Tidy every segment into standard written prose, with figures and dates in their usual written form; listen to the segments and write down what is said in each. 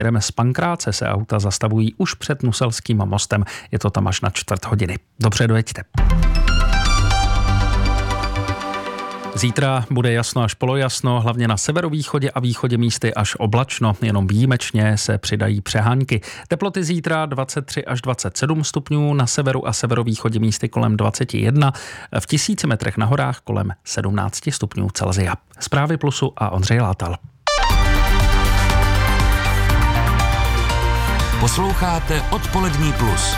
Jdeme z Pankráce, se auta zastavují už před Nuselským mostem. Je to tam až na 4:15. Dobře, dojeďte. Zítra bude jasno až polojasno, hlavně na severovýchodě a východě místy až oblačno, jenom výjimečně se přidají přehánky. Teploty zítra 23 až 27 stupňů, na severu a severovýchodě místy kolem 21, v 1000 metrech na horách kolem 17 stupňů Celsia. Zprávy Plusu a Ondřej Látal. Posloucháte Odpolední plus.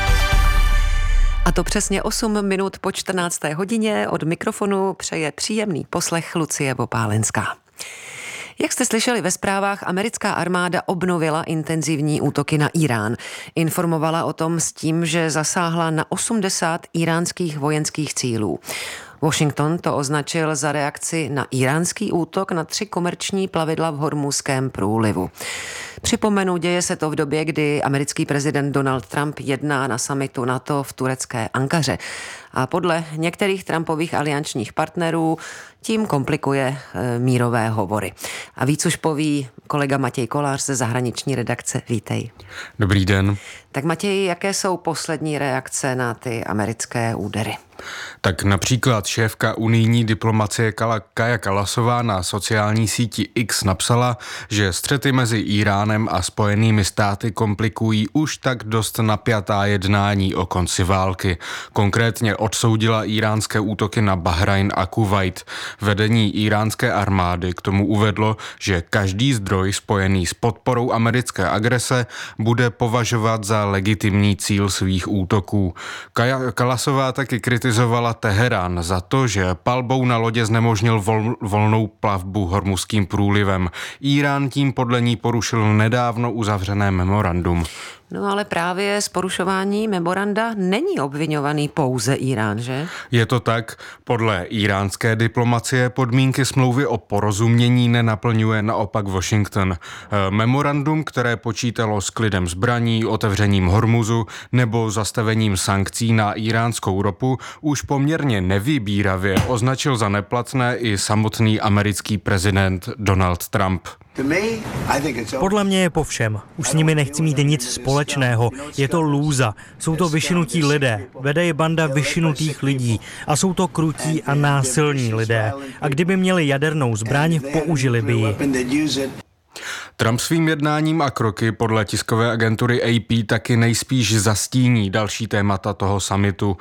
A to přesně 8 minut po 14. hodině. Od mikrofonu přeje příjemný poslech Lucie Vopálenská. Jak jste slyšeli ve zprávách, americká armáda obnovila intenzivní útoky na Irán. Informovala o tom s tím, že zasáhla na 80 iránských vojenských cílů. Washington to označil za reakci na iránský útok na 3 komerční plavidla v Hormuzském průlivu. Připomenu, děje se to v době, kdy americký prezident Donald Trump jedná na summitu NATO v turecké Ankaře. A podle některých Trumpových aliančních partnerů tím komplikuje mírové hovory. A víc už poví kolega Matěj Kolář ze zahraniční redakce. Vítej. Dobrý den. Tak Matěj, jaké jsou poslední reakce na ty americké údery? Tak například šéfka unijní diplomacie Kaja Kallasová na sociální síti X napsala, že střety mezi Iránem a Spojenými státy komplikují už tak dost napjatá jednání o konci války. Konkrétně odsoudila iránské útoky na Bahrajn a Kuvajt. Vedení iránské armády k tomu uvedlo, že každý zdroj spojený s podporou americké agrese bude považovat za legitimní cíl svých útoků. Kaja Kallasová taky kritizovala Teherán za to, že palbou na lodě znemožnil volnou plavbu Hormuzským průlivem. Irán tím podle ní porušil nedávno uzavřené memorandum. No ale právě z porušování memoranda není obviňovaný pouze Irán, že? Je to tak. Podle iránské diplomacie podmínky smlouvy o porozumění nenaplňuje naopak Washington. Memorandum, které počítalo s klidem zbraní, otevřením Hormuzu nebo zastavením sankcí na iránskou ropu, už poměrně nevybíravě označil za neplatné i samotný americký prezident Donald Trump. Podle mě je po všem. Už s nimi nechci mít nic společného. Je to lůza. Jsou to vyšinutí lidé. Vede je banda vyšinutých lidí. A jsou to krutí a násilní lidé. A kdyby měli jadernou zbraň, použili by ji. Trump svým jednáním a kroky podle tiskové agentury AP taky nejspíš zastíní další témata toho summitu.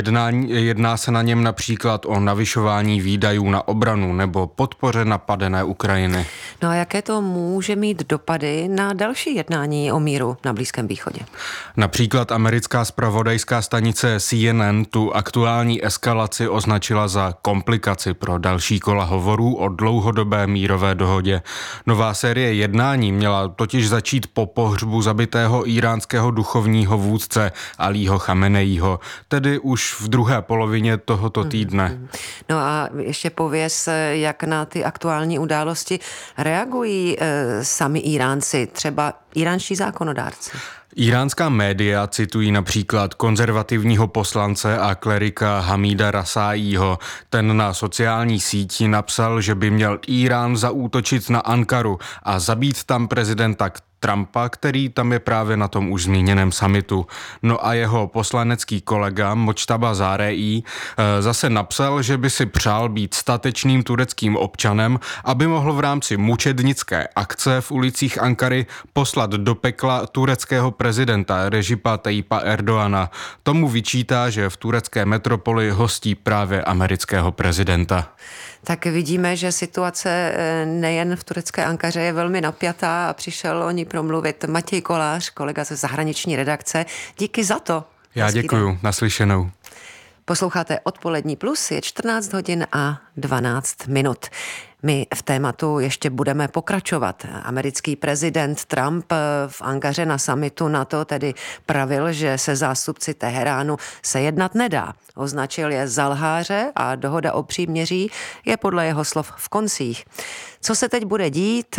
Jedná se na něm například o navyšování výdajů na obranu nebo podpoře napadené Ukrajiny. No a jaké to může mít dopady na další jednání o míru na Blízkém východě? Například americká zpravodajská stanice CNN tu aktuální eskalaci označila za komplikaci pro další kola hovorů o dlouhodobé mírové dohodě. Nová série jednání měla totiž začít po pohřbu zabitého iránského duchovního vůdce Alího Chameneího, tedy už v druhé polovině tohoto týdne. No a ještě pověz, jak na ty aktuální události reagují sami Iránci, třeba iránští zákonodárci. Iránská média citují například konzervativního poslance a klerika Hamída Rasáího. Ten na sociální síti napsal, že by měl Irán zaútočit na Ankaru a zabít tam prezidenta Trumpa, který tam je právě na tom už zmíněném summitu. No a jeho poslanecký kolega Mojtaba Záreí zase napsal, že by si přál být statečným tureckým občanem, aby mohl v rámci mučednické akce v ulicích Ankary poslat do pekla tureckého prezidenta Recipa Tayyipa Erdoğana. Tomu vyčítá, že v turecké metropoli hostí právě amerického prezidenta. Tak vidíme, že situace nejen v turecké Ankaře je velmi napjatá a přišel o ní promluvit Matěj Kolář, kolega ze zahraniční redakce. Díky za to. Já děkuju. Naslyšenou. Posloucháte Odpolední plus, je 14 hodin a 12 minut. My v tématu ještě budeme pokračovat. Americký prezident Trump v Ankaře na summitu NATO tedy pravil, že se zástupci Teheránu se jednat nedá. Označil je za lháře a dohoda o příměří je podle jeho slov v koncích. Co se teď bude dít,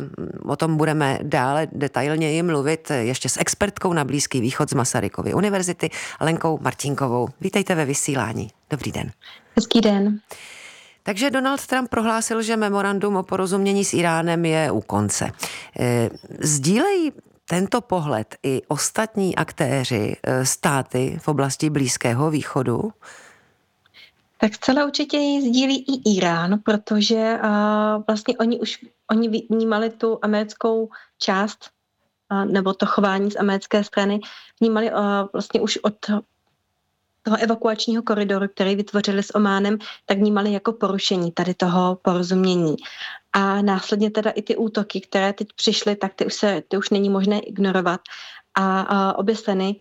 o tom budeme dále detailněji mluvit ještě s expertkou na Blízký východ z Masarykovy univerzity Lenkou Martinkovou. Vítejte ve vysílání. Dobrý den. Hezký den. Takže Donald Trump prohlásil, že memorandum o porozumění s Iránem je u konce. Sdílejí tento pohled i ostatní aktéři, státy v oblasti Blízkého východu? Tak zcela určitě ji sdílí i Irán, protože vlastně oni vnímali tu americkou část nebo to chování z americké strany, vnímali vlastně už od toho evakuačního koridoru, který vytvořili s Ománem, tak vnímali jako porušení tady toho porozumění. A následně teda i ty útoky, které teď přišly, tak ty už není možné ignorovat. A obě strany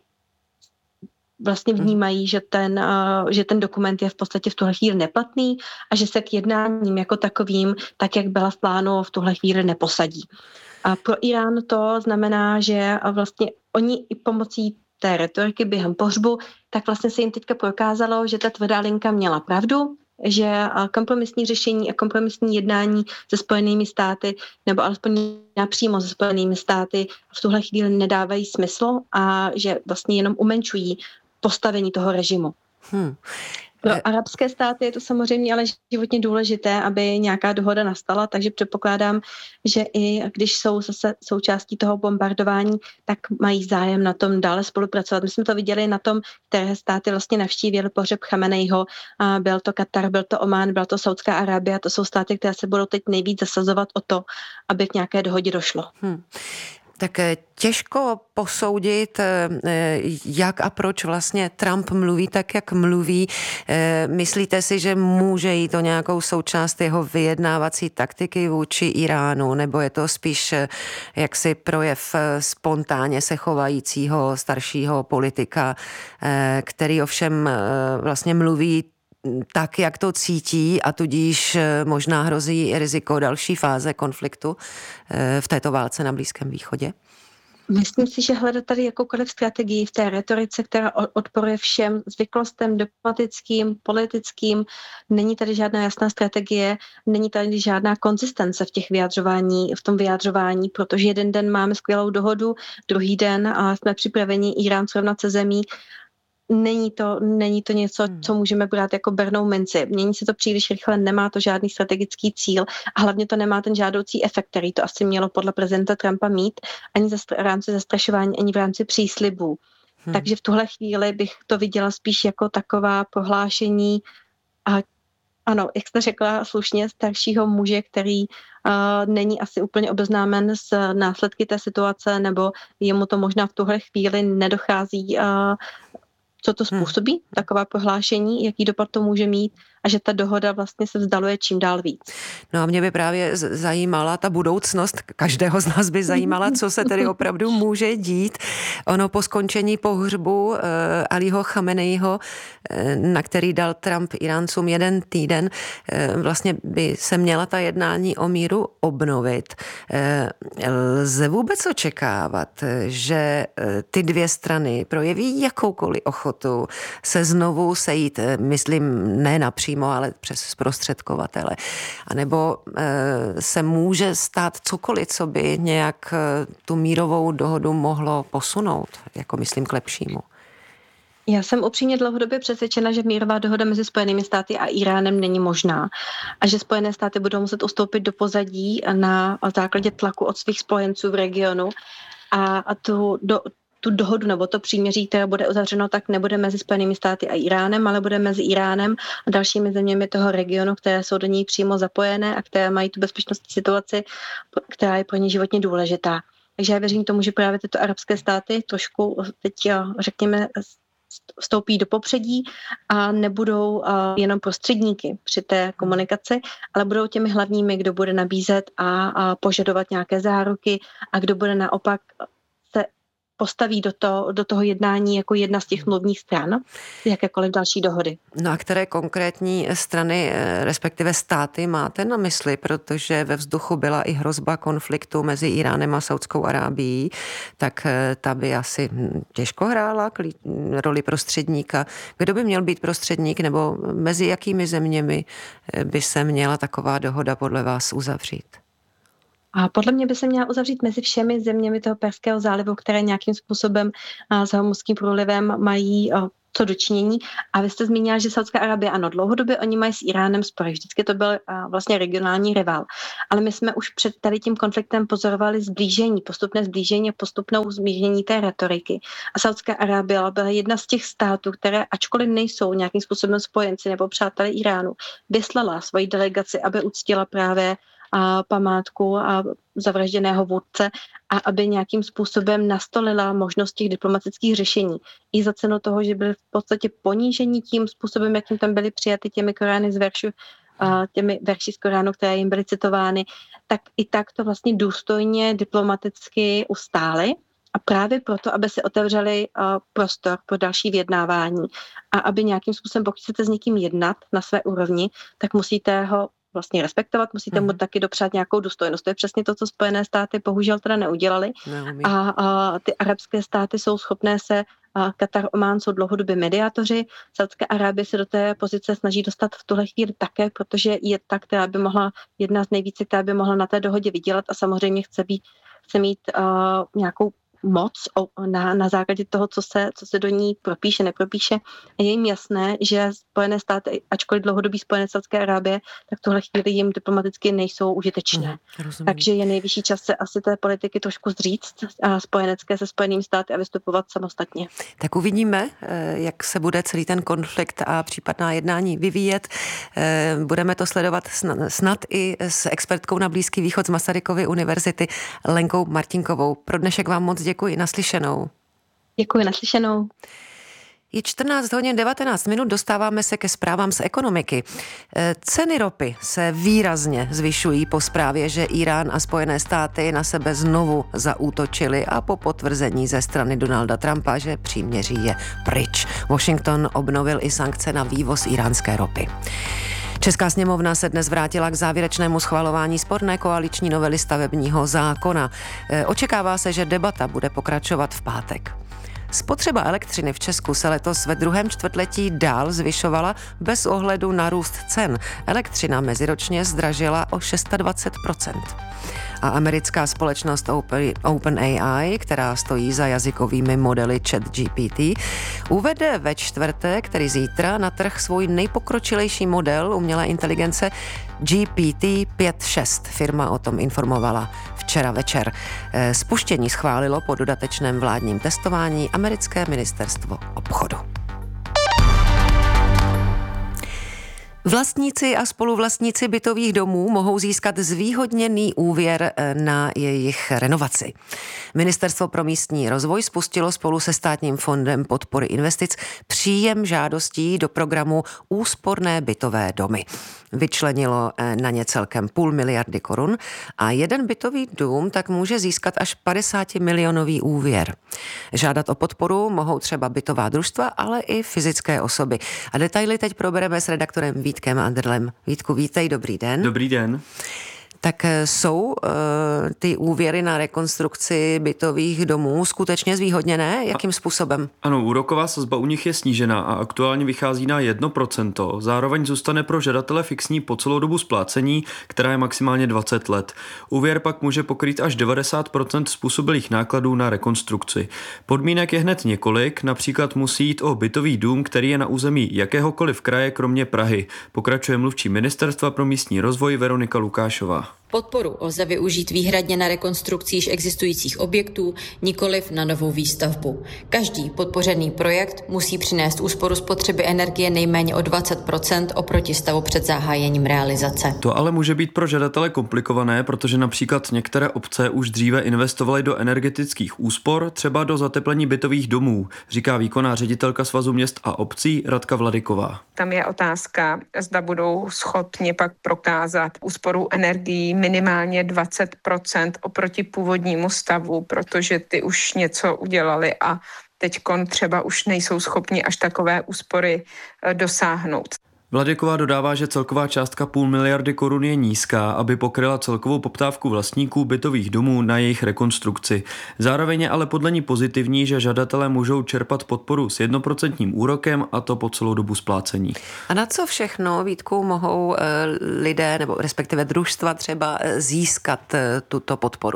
vlastně vnímají, že ten dokument je v podstatě v tuhle chvíli neplatný a že se k jednáním jako takovým, tak jak byla v plánu, v tuhle chvíli neposadí. A pro Irán to znamená, že vlastně oni i pomocí té retoriky během pohřbu, tak vlastně se jim teďka prokázalo, že ta tvrdá linka měla pravdu, že kompromisní řešení a kompromisní jednání se Spojenými státy, nebo alespoň napřímo se Spojenými státy v tuhle chvíli nedávají smysl a že vlastně jenom umenčují postavení toho režimu. Pro arabské státy je to samozřejmě ale životně důležité, aby nějaká dohoda nastala, takže předpokládám, že i když jsou zase součástí toho bombardování, tak mají zájem na tom dále spolupracovat. My jsme to viděli na tom, které státy vlastně navštívily pohřeb Chameneiho. Byl to Katar, byl to Omán, byla to Saudská Arábie. To jsou státy, které se budou teď nejvíc zasazovat o to, aby k nějaké dohodě došlo. Tak těžko posoudit, jak a proč vlastně Trump mluví tak, jak mluví. Myslíte si, že může jít o nějakou součást jeho vyjednávací taktiky vůči Iránu, nebo je to spíš jaksi projev spontánně se chovajícího staršího politika, který ovšem vlastně mluví tak, jak to cítí a tudíž možná hrozí i riziko další fáze konfliktu v této válce na Blízkém východě? Myslím si, že hledat tady jakoukoliv strategii v té retorice, která odporuje všem zvyklostem diplomatickým, politickým, není tady žádná jasná strategie, není tady žádná konzistence v tom vyjádřování, protože jeden den máme skvělou dohodu, druhý den a jsme připraveni Irán srovnat se zemí. Není to něco, co můžeme brát jako bernou minci. Mění se to příliš rychle, nemá to žádný strategický cíl a hlavně to nemá ten žádoucí efekt, který to asi mělo podle prezidenta Trumpa mít, ani v rámci zastrašování, ani v rámci příslibů. Takže v tuhle chvíli bych to viděla spíš jako taková prohlášení a ano, jak jste řekla slušně, staršího muže, který není asi úplně obeznámen s následky té situace, nebo jemu to možná v tuhle chvíli nedochází, co to způsobí, taková prohlášení, jaký dopad to může mít a že ta dohoda vlastně se vzdaluje čím dál víc. No a mě by právě zajímala ta budoucnost, každého z nás by zajímala, co se tedy opravdu může dít. Ono po skončení pohřbu Alího Chameneiho, na který dal Trump Iráncům 1 týden, vlastně by se měla ta jednání o míru obnovit. Lze vůbec očekávat, že ty dvě strany projeví jakoukoliv ochotu se znovu sejít, myslím, ne napřímo, ale přes zprostředkovatele. A nebo se může stát cokoliv, co by nějak tu mírovou dohodu mohlo posunout, jako myslím k lepšímu. Já jsem upřímně dlouhodobě přesvědčena, že mírová dohoda mezi Spojenými státy a Iránem není možná a že Spojené státy budou muset ustoupit do pozadí na základě tlaku od svých spojenců v regionu a tu dohodu nebo to příměří, které bude uzavřeno, tak nebude mezi Spojenými státy a Iránem, ale bude mezi Iránem a dalšími zeměmi toho regionu, které jsou do něj přímo zapojené a které mají tu bezpečnostní situaci, která je pro ně životně důležitá. Takže já věřím tomu, že právě tyto arabské státy trošku teď, řekněme, vstoupí do popředí a nebudou jenom prostředníky při té komunikaci, ale budou těmi hlavními, kdo bude nabízet a požadovat nějaké záruky a kdo bude naopak se postaví do toho jednání jako jedna z těch mluvních stran, jakékoliv další dohody. No a které konkrétní strany, respektive státy máte na mysli, protože ve vzduchu byla i hrozba konfliktu mezi Iránem a Saudskou Arábií, tak ta by asi těžko hrála roli prostředníka. Kdo by měl být prostředník, nebo mezi jakými zeměmi by se měla taková dohoda podle vás uzavřít? A podle mě by se měla uzavřít mezi všemi zeměmi toho Perského zálivu, které nějakým způsobem s Hormuzským průlivem mají co dočinění. A vy jste zmínila, že Saudská Arábie, ano, dlouhodobě oni mají s Iránem spory. Vždycky to byl vlastně regionální rival. Ale my jsme už před tady tím konfliktem pozorovali postupné zblížení a postupnou zmírnění té retoriky. A Saudská Arábie byla jedna z těch států, které, ačkoliv nejsou nějakým způsobem spojenci nebo přátelé Iránu, vyslala svoji delegaci, aby uctila právě památku a zavražděného vůdce a aby nějakým způsobem nastolila možnost těch diplomatických řešení. I za cenu toho, že byly v podstatě ponížení tím způsobem, jakým tam byly přijaty těmi Korány z veršu, těmi verši z Koránu, které jim byly citovány, tak i tak to vlastně důstojně diplomaticky ustály. A právě proto, aby se otevřeli prostor pro další vyjednávání a aby nějakým způsobem, pokud chcete s někým jednat na své úrovni, tak musíte ho vlastně respektovat, musíte mu taky dopřát nějakou důstojnost. To je přesně to, co Spojené státy bohužel teda neudělali. A ty arabské státy jsou schopné se, Katar, Omán jsou dlouhodobě mediátoři, Saudská Arábie se do té pozice snaží dostat v tuhle chvíli také, protože je ta, která by mohla, jedna z nejvíce, která by mohla na té dohodě vydělat a samozřejmě chce mít nějakou moc na základě toho, co se do ní propíše, nepropíše. A je jim jasné, že Spojené státy, ačkoliv dlouhodobý spojenec Saudské Arábie, tak tohle chvíli jim diplomaticky nejsou užitečné. Takže je nejvyšší čas se asi té politiky trošku zříct a spojenecké se Spojenými státy a vystupovat samostatně. Tak uvidíme, jak se bude celý ten konflikt a případná jednání vyvíjet. Budeme to sledovat snad i s expertkou na Blízký východ z Masarykovy univerzity Lenkou Martinkovou. Pro dnešek vám moc děkuji, naslyšenou. Děkuji, naslyšenou. Je 14 hodin 19 minut, dostáváme se ke zprávám z ekonomiky. Ceny ropy se výrazně zvyšují po zprávě, že Irán a Spojené státy na sebe znovu zaútočili a po potvrzení ze strany Donalda Trumpa, že příměří je pryč. Washington obnovil i sankce na vývoz iránské ropy. Česká sněmovna se dnes vrátila k závěrečnému schvalování sporné koaliční novely stavebního zákona. Očekává se, že debata bude pokračovat v pátek. Spotřeba elektřiny v Česku se letos ve druhém čtvrtletí dál zvyšovala bez ohledu na růst cen. Elektřina meziročně zdražila o 26%. A americká společnost OpenAI, která stojí za jazykovými modely ChatGPT, uvede ve čtvrtek, tedy zítra, na trh svůj nejpokročilejší model umělé inteligence GPT-5.6. Firma o tom informovala včera večer. Spuštění schválilo po dodatečném vládním testování americké ministerstvo obchodu. Vlastníci a spoluvlastníci bytových domů mohou získat zvýhodněný úvěr na jejich renovaci. Ministerstvo pro místní rozvoj spustilo spolu se Státním fondem podpory investic příjem žádostí do programu Úsporné bytové domy. Vyčlenilo na ně celkem 0,5 miliardy korun a jeden bytový dům tak může získat až 50 milionový úvěr. Žádat o podporu mohou třeba bytová družstva, ale i fyzické osoby. A detaily teď probereme s redaktorem Vítkem Anderlem. Vítku, vítej, dobrý den. Dobrý den. Tak jsou ty úvěry na rekonstrukci bytových domů skutečně zvýhodněné? Jakým způsobem? Ano, úroková sazba u nich je snížena a aktuálně vychází na 1%. Zároveň zůstane pro žadatele fixní po celou dobu splácení, která je maximálně 20 let. Úvěr pak může pokrýt až 90% způsobilých nákladů na rekonstrukci. Podmínek je hned několik, například musí jít o bytový dům, který je na území jakéhokoliv kraje kromě Prahy. Pokračuje mluvčí Ministerstva pro místní rozvoj Veronika Lukášová. Podporu lze využít výhradně na rekonstrukci již existujících objektů, nikoliv na novou výstavbu. Každý podpořený projekt musí přinést úsporu spotřeby energie nejméně o 20% oproti stavu před zahájením realizace. To ale může být pro žadatele komplikované, protože například některé obce už dříve investovaly do energetických úspor, třeba do zateplení bytových domů, říká výkonná ředitelka Svazu měst a obcí Radka Vladyková. Tam je otázka, zda budou schopni pak prokázat úsporu energií minimálně 20% oproti původnímu stavu, protože ty už něco udělali a teďkon třeba už nejsou schopni až takové úspory dosáhnout. Vladyková dodává, že celková částka 0,5 miliardy korun je nízká, aby pokryla celkovou poptávku vlastníků bytových domů na jejich rekonstrukci. Zároveň je ale podle ní pozitivní, že žadatelé můžou čerpat podporu s 1% úrokem a to po celou dobu splácení. A na co všechno, Vítku, mohou lidé nebo respektive družstva třeba získat tuto podporu?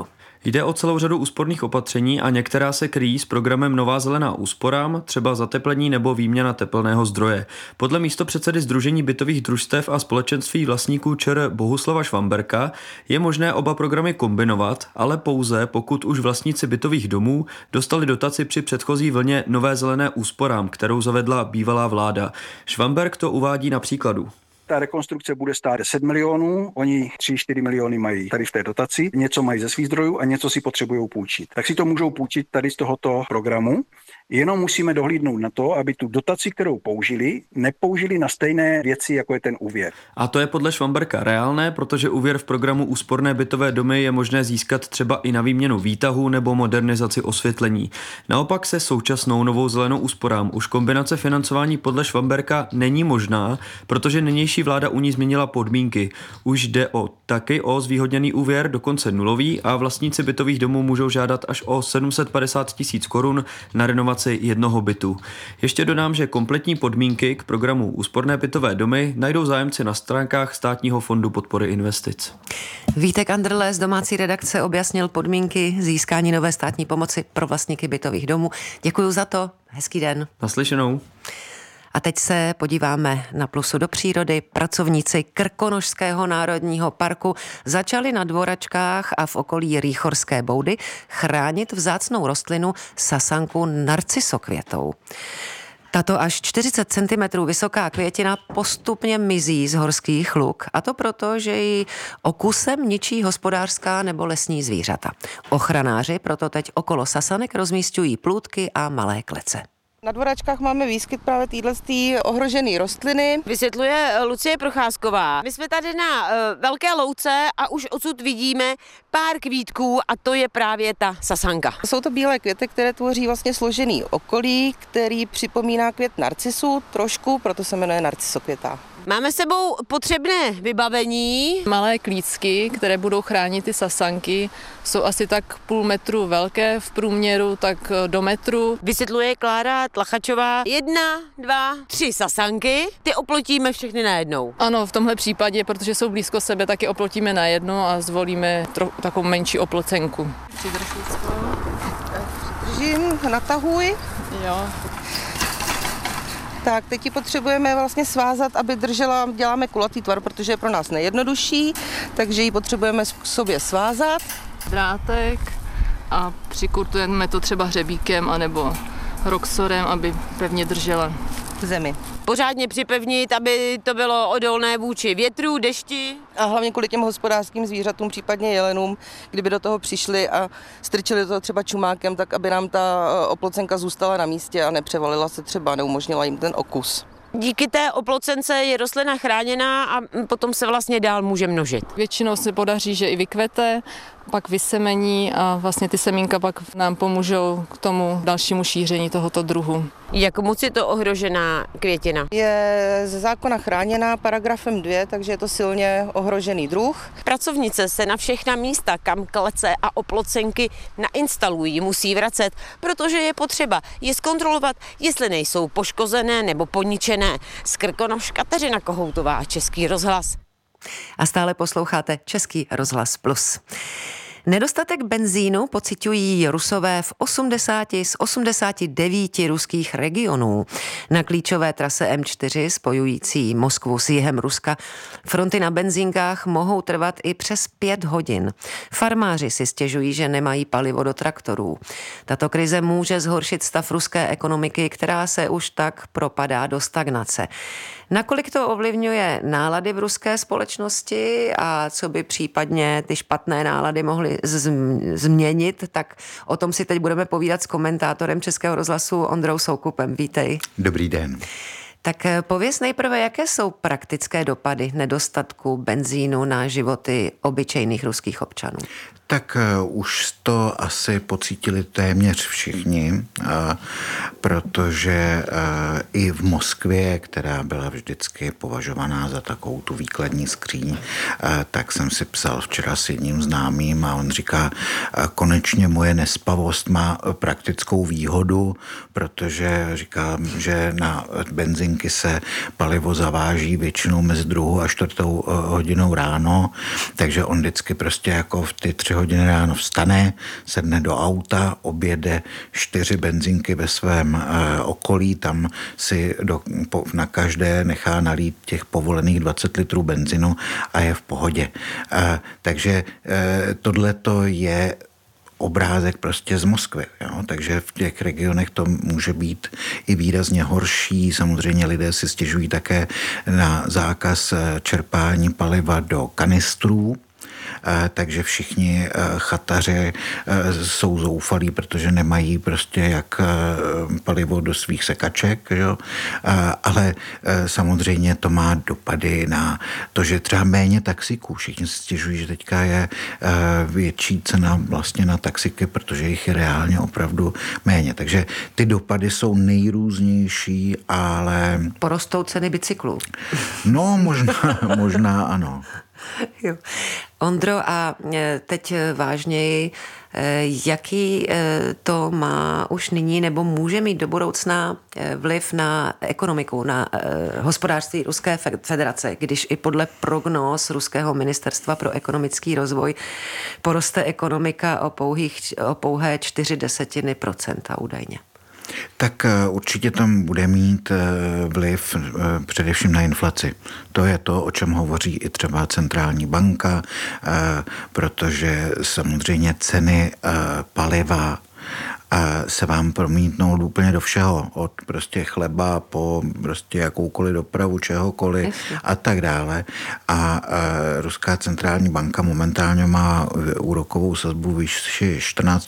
Jde o celou řadu úsporných opatření a některá se kryjí s programem Nová zelená úsporám, třeba zateplení nebo výměna tepelného zdroje. Podle místopředsedy Sdružení bytových družstev a společenství vlastníků ČR Bohuslava Švamberka je možné oba programy kombinovat, ale pouze pokud už vlastníci bytových domů dostali dotaci při předchozí vlně Nové zelené úsporám, kterou zavedla bývalá vláda. Švamberk to uvádí na příkladu. Ta rekonstrukce bude stát 10 milionů, oni 3-4 miliony mají tady v té dotaci, něco mají ze svých zdrojů a něco si potřebují půjčit. Tak si to můžou půjčit tady z tohoto programu, jenom musíme dohlídnout na to, aby tu dotaci, kterou použili, nepoužili na stejné věci, jako je ten úvěr. A to je podle Švamberka reálné, protože úvěr v programu Úsporné bytové domy je možné získat třeba i na výměnu výtahu nebo modernizaci osvětlení. Naopak se současnou Novou zelenou úsporám už kombinace financování podle Švamberka není možná, protože nynější vláda u ní změnila podmínky. Už jde taky o zvýhodněný úvěr, dokonce nulový, a vlastníci bytových domů můžou žádat až o 750 000 korun na renovaci jednoho bytu. Ještě dodám, že kompletní podmínky k programu Úsporné bytové domy najdou zájemci na stránkách Státního fondu podpory investic. Vítek Andrle z domácí redakce objasnil podmínky získání nové státní pomoci pro vlastníky bytových domů. Děkuji za to. Hezký den. Naslyšenou. A teď se podíváme na Plusu do přírody. Pracovníci Krkonošského národního parku začali na Dvoračkách a v okolí Rýchorské boudy chránit vzácnou rostlinu sasanku narcisokvětou. Tato až 40 cm vysoká květina postupně mizí z horských luk, a to proto, že ji okusem ničí hospodářská nebo lesní zvířata. Ochranáři proto teď okolo sasanek rozmísťují plůtky a malé klece. Na Dvoračkách máme výskyt právě této ohrožené rostliny. Vysvětluje Lucie Procházková. My jsme tady na velké louce a už odsud vidíme pár kvítků a to je právě ta sasanka. Jsou to bílé květy, které tvoří vlastně složený okolí, který připomíná květ narcisu trošku, proto se jmenuje narcisokvěta. Máme s sebou potřebné vybavení. Malé klícky, které budou chránit ty sasanky, jsou asi tak 0,5 metru velké v průměru, tak do metru. Vysvětluje Klára Tlachačová. 1, 2, 3 sasanky, ty oplotíme všechny najednou. Ano, v tomhle případě, protože jsou blízko sebe, tak je oplotíme najednou a zvolíme takovou menší oplocenku. Přidrž, Lucko. Držím, natahuj. Jo. Tak, teď ji potřebujeme vlastně svázat, aby držela, děláme kulatý tvar, protože je pro nás nejjednodušší, takže ji potřebujeme k sobě svázat. Drátek a přikurtujeme to třeba hřebíkem anebo roxorem, aby pevně držela v zemi. Pořádně připevnit, aby to bylo odolné vůči větru, dešti. A hlavně kvůli těm hospodářským zvířatům, případně jelenům, kdyby do toho přišli a strčili to třeba čumákem, tak aby nám ta oplocenka zůstala na místě a nepřevalila se třeba, neumožnila jim ten okus. Díky té oplocence je rostlina chráněná a potom se vlastně dál může množit. Většinou se podaří, že i vykvete, pak vysemení a vlastně ty semínka pak nám pomůžou k tomu dalšímu šíření tohoto druhu. Jak moc je to ohrožená květina? Je ze zákona chráněná paragrafem 2, takže je to silně ohrožený druh. Pracovnice se na všechna místa, kam klece a oplocenky nainstalují, musí vracet, protože je potřeba je zkontrolovat, jestli nejsou poškozené nebo poničené. Z Krkonoš Kateřina Kohoutová, Český rozhlas. A stále posloucháte Český rozhlas Plus. Nedostatek benzínu pociťují Rusové v 80 z 89 ruských regionů. Na klíčové trase M4 spojující Moskvu s jihem Ruska fronty na benzínkách mohou trvat i přes 5 hodin. Farmáři si stěžují, že nemají palivo do traktorů. Tato krize může zhoršit stav ruské ekonomiky, která se už tak propadá do stagnace. Nakolik to ovlivňuje nálady v ruské společnosti a co by případně ty špatné nálady mohly změnit, tak o tom si teď budeme povídat s komentátorem Českého rozhlasu Ondrou Soukupem. Vítej. Dobrý den. Tak pověz nejprve, jaké jsou praktické dopady nedostatku benzínu na životy obyčejných ruských občanů? Tak už to asi pocítili téměř všichni, protože i v Moskvě, která byla vždycky považovaná za takovou tu výkladní skříň, tak jsem si psal včera s jedním známým a on říká, konečně moje nespavost má praktickou výhodu, protože říká, že na benzínce benzinky se palivo zaváží většinou mezi 2. a 4. hodinou ráno, takže on vždycky prostě jako v ty 3 hodiny ráno vstane, sedne do auta, objede 4 benzinky ve svém okolí, tam si na každé nechá nalít těch povolených 20 litrů benzinu a je v pohodě. Takže tohleto je obrázek prostě z Moskvy. Jo? Takže v těch regionech to může být i výrazně horší. Samozřejmě lidé si stěžují také na zákaz čerpání paliva do kanistrů, takže všichni chataři jsou zoufalí, protože nemají prostě jak palivo do svých sekaček, jo? Ale samozřejmě to má dopady na to, že třeba méně taxiků. Všichni si stěžují, že teďka je větší cena vlastně na taxiky, protože jich je reálně opravdu méně. Takže ty dopady jsou nejrůznější, ale... Porostou ceny bicyklů. No, možná ano. Jo. Ondro, a teď vážněji, jaký to má už nyní nebo může mít do budoucna vliv na ekonomiku, na hospodářství Ruské federace, když i podle prognóz Ruského ministerstva pro ekonomický rozvoj poroste ekonomika o pouhé 0,4% údajně? Tak určitě tam bude mít vliv především na inflaci. To je to, o čem hovoří i třeba centrální banka, protože samozřejmě ceny paliva se vám promítnou úplně do všeho, od prostě chleba po prostě jakoukoliv dopravu, čehokoliv a tak dále. A Ruská centrální banka momentálně má úrokovou sazbu výši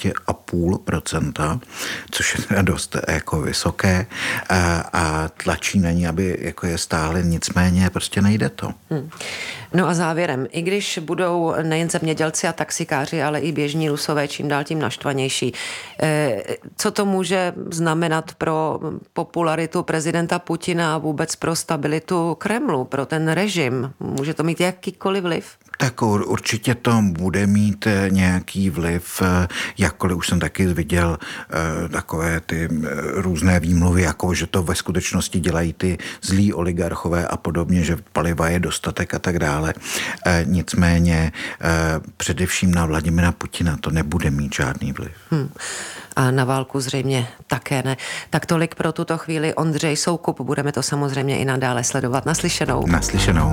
14,5%, což je teda dost jako vysoké a tlačí na ní, aby jako je stále, nicméně prostě nejde to. No a závěrem, i když budou nejen zemědělci a taxikáři, ale i běžní Rusové čím dál tím naštvanější, co to může znamenat pro popularitu prezidenta Putina a vůbec pro stabilitu Kremlu, pro ten režim? Může to mít jakýkoliv vliv? Tak určitě to bude mít nějaký vliv, jakkoliv už jsem taky viděl takové ty různé výmluvy, jako že to ve skutečnosti dělají ty zlí oligarchové a podobně, že paliva je dostatek a tak dále. Nicméně především na Vladimira Putina to nebude mít žádný vliv. A na válku zřejmě také ne. Tak tolik pro tuto chvíli Ondřej Soukup. Budeme to samozřejmě i nadále sledovat. Naslyšenou. Naslyšenou.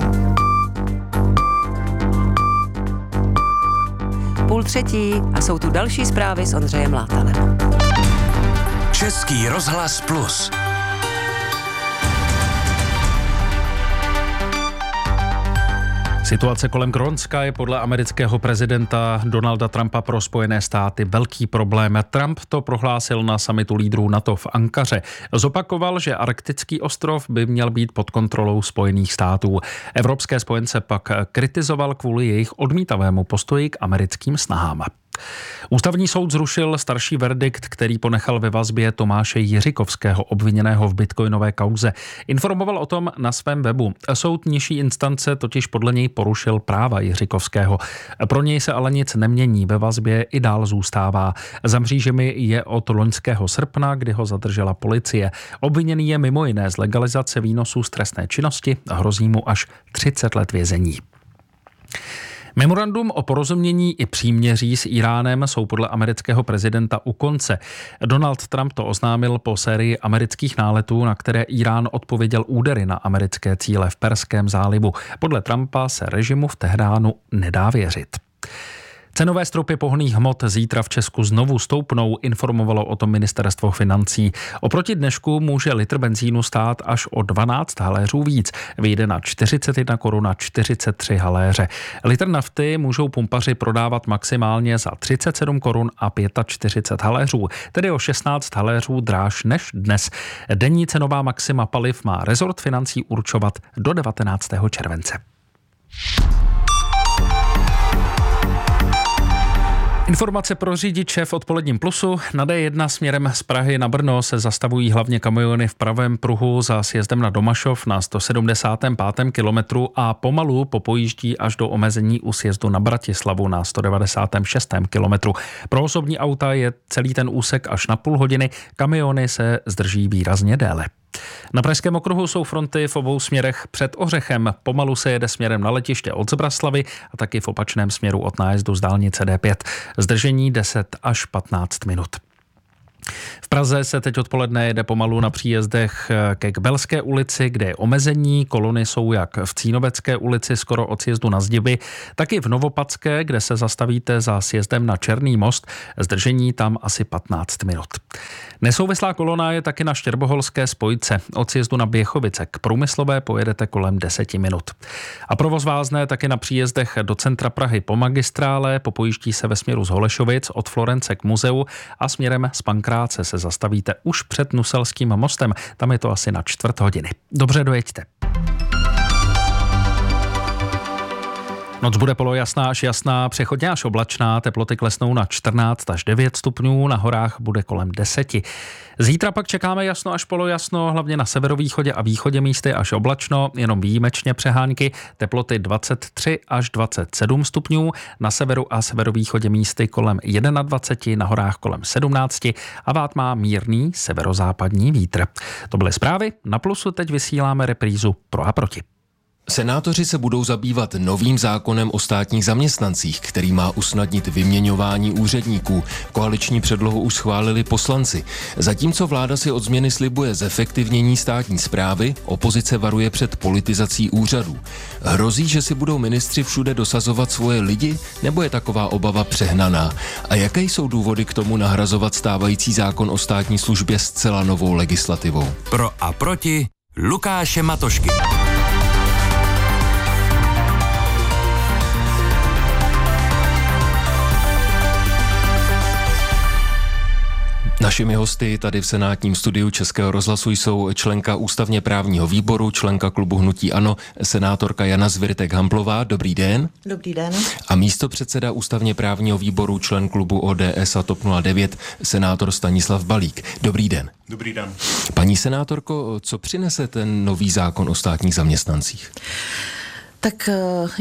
2:30 a jsou tu další zprávy s Ondřejem Látalem. Český rozhlas Plus. Situace kolem Grónska je podle amerického prezidenta Donalda Trumpa pro Spojené státy velký problém. Trump to prohlásil na summitu lídrů NATO v Ankaře. Zopakoval, že arktický ostrov by měl být pod kontrolou Spojených států. Evropské spojence pak kritizoval kvůli jejich odmítavému postoji k americkým snahám. Ústavní soud zrušil starší verdikt, který ponechal ve vazbě Tomáše Jiřikovského, obviněného v bitcoinové kauze. Informoval o tom na svém webu. Soud nižší instance totiž podle něj porušil práva Jiřikovského. Pro něj se ale nic nemění, ve vazbě i dál zůstává. Za mřížemi je od loňského srpna, kdy ho zadržela policie. Obviněný je mimo jiné z legalizace výnosů z trestné činnosti a hrozí mu až 30 let vězení. Memorandum o porozumění i příměří s Iránem jsou podle amerického prezidenta u konce. Donald Trump to oznámil po sérii amerických náletů, na které Irán odpověděl údery na americké cíle v Perském zálivu. Podle Trumpa se režimu v Teheránu nedá věřit. Cenové stropy pohonných hmot zítra v Česku znovu stoupnou, informovalo o tom ministerstvo financí. Oproti dnešku může litr benzínu stát až o 12 haléřů víc. Vyjde na 41 korun a 43 haléře. Litr nafty můžou pumpaři prodávat maximálně za 37 korun a 45 haléřů, tedy o 16 haléřů dráž než dnes. Denní cenová maxima paliv má rezort financí určovat do 19. července. Informace pro řidiče v odpoledním Plusu. Na D1 směrem z Prahy na Brno se zastavují hlavně kamiony v pravém pruhu za sjezdem na Domašov na 175. kilometru a pomalu popojíždí až do omezení u sjezdu na Bratislavu na 196. kilometru. Pro osobní auta je celý ten úsek až na půl hodiny, kamiony se zdrží výrazně déle. Na Pražském okruhu jsou fronty v obou směrech před Ořechem. Pomalu se jede směrem na letiště od Zbraslavy a taky v opačném směru od nájezdu z dálnice D5. Zdržení 10 až 15 minut. V Praze se teď odpoledne jede pomalu na příjezdech ke Kbelské ulici, kde je omezení. Kolony jsou jak v Cínovecké ulici skoro od sjezdu na Zdiby, tak i v Novopadské, kde se zastavíte za sjezdem na Černý most. Zdržení tam asi 15 minut. Nesouvislá kolona je taky na Štěrboholské spojce. Od sjezdu na Běchovice k Průmyslové pojedete kolem 10 minut. A provoz vázne taky na příjezdech do centra Prahy po magistrále, popojíždí se ve směru z Holešovic od Florence k muzeu a směrem z Pankráce se zastavíte už před Nuselským mostem. Tam je to asi na 4 hodiny. Dobře, dojeďte. Noc bude polojasná až jasná, přechodně až oblačná, teploty klesnou na 14 až 9 stupňů, na horách bude kolem 10. Zítra pak čekáme jasno až polojasno, hlavně na severovýchodě a východě místy až oblačno, jenom výjimečně přehánky, teploty 23 až 27 stupňů, na severu a severovýchodě místy kolem 21, na horách kolem 17 a vát má mírný severozápadní vítr. To byly zprávy, na Plusu teď vysíláme reprízu Pro a proti. Senátoři se budou zabývat novým zákonem o státních zaměstnancích, který má usnadnit vyměňování úředníků. Koaliční předlohu už schválili poslanci. Zatímco vláda si od změny slibuje zefektivnění státní správy, opozice varuje před politizací úřadů. Hrozí, že si budou ministři všude dosazovat svoje lidi, nebo je taková obava přehnaná? A jaké jsou důvody k tomu nahrazovat stávající zákon o státní službě zcela novou legislativou? Pro a proti Lukáše Matošky. Našimi hosty tady v senátním studiu Českého rozhlasu jsou členka ústavně právního výboru, členka klubu Hnutí ANO, senátorka Jana Zwirtek-Hamplová. Dobrý den. Dobrý den. A místopředseda ústavně právního výboru, člen klubu ODS a TOP 09, senátor Stanislav Balík. Dobrý den. Dobrý den. Paní senátorko, co přinese ten nový zákon o státních zaměstnancích? Tak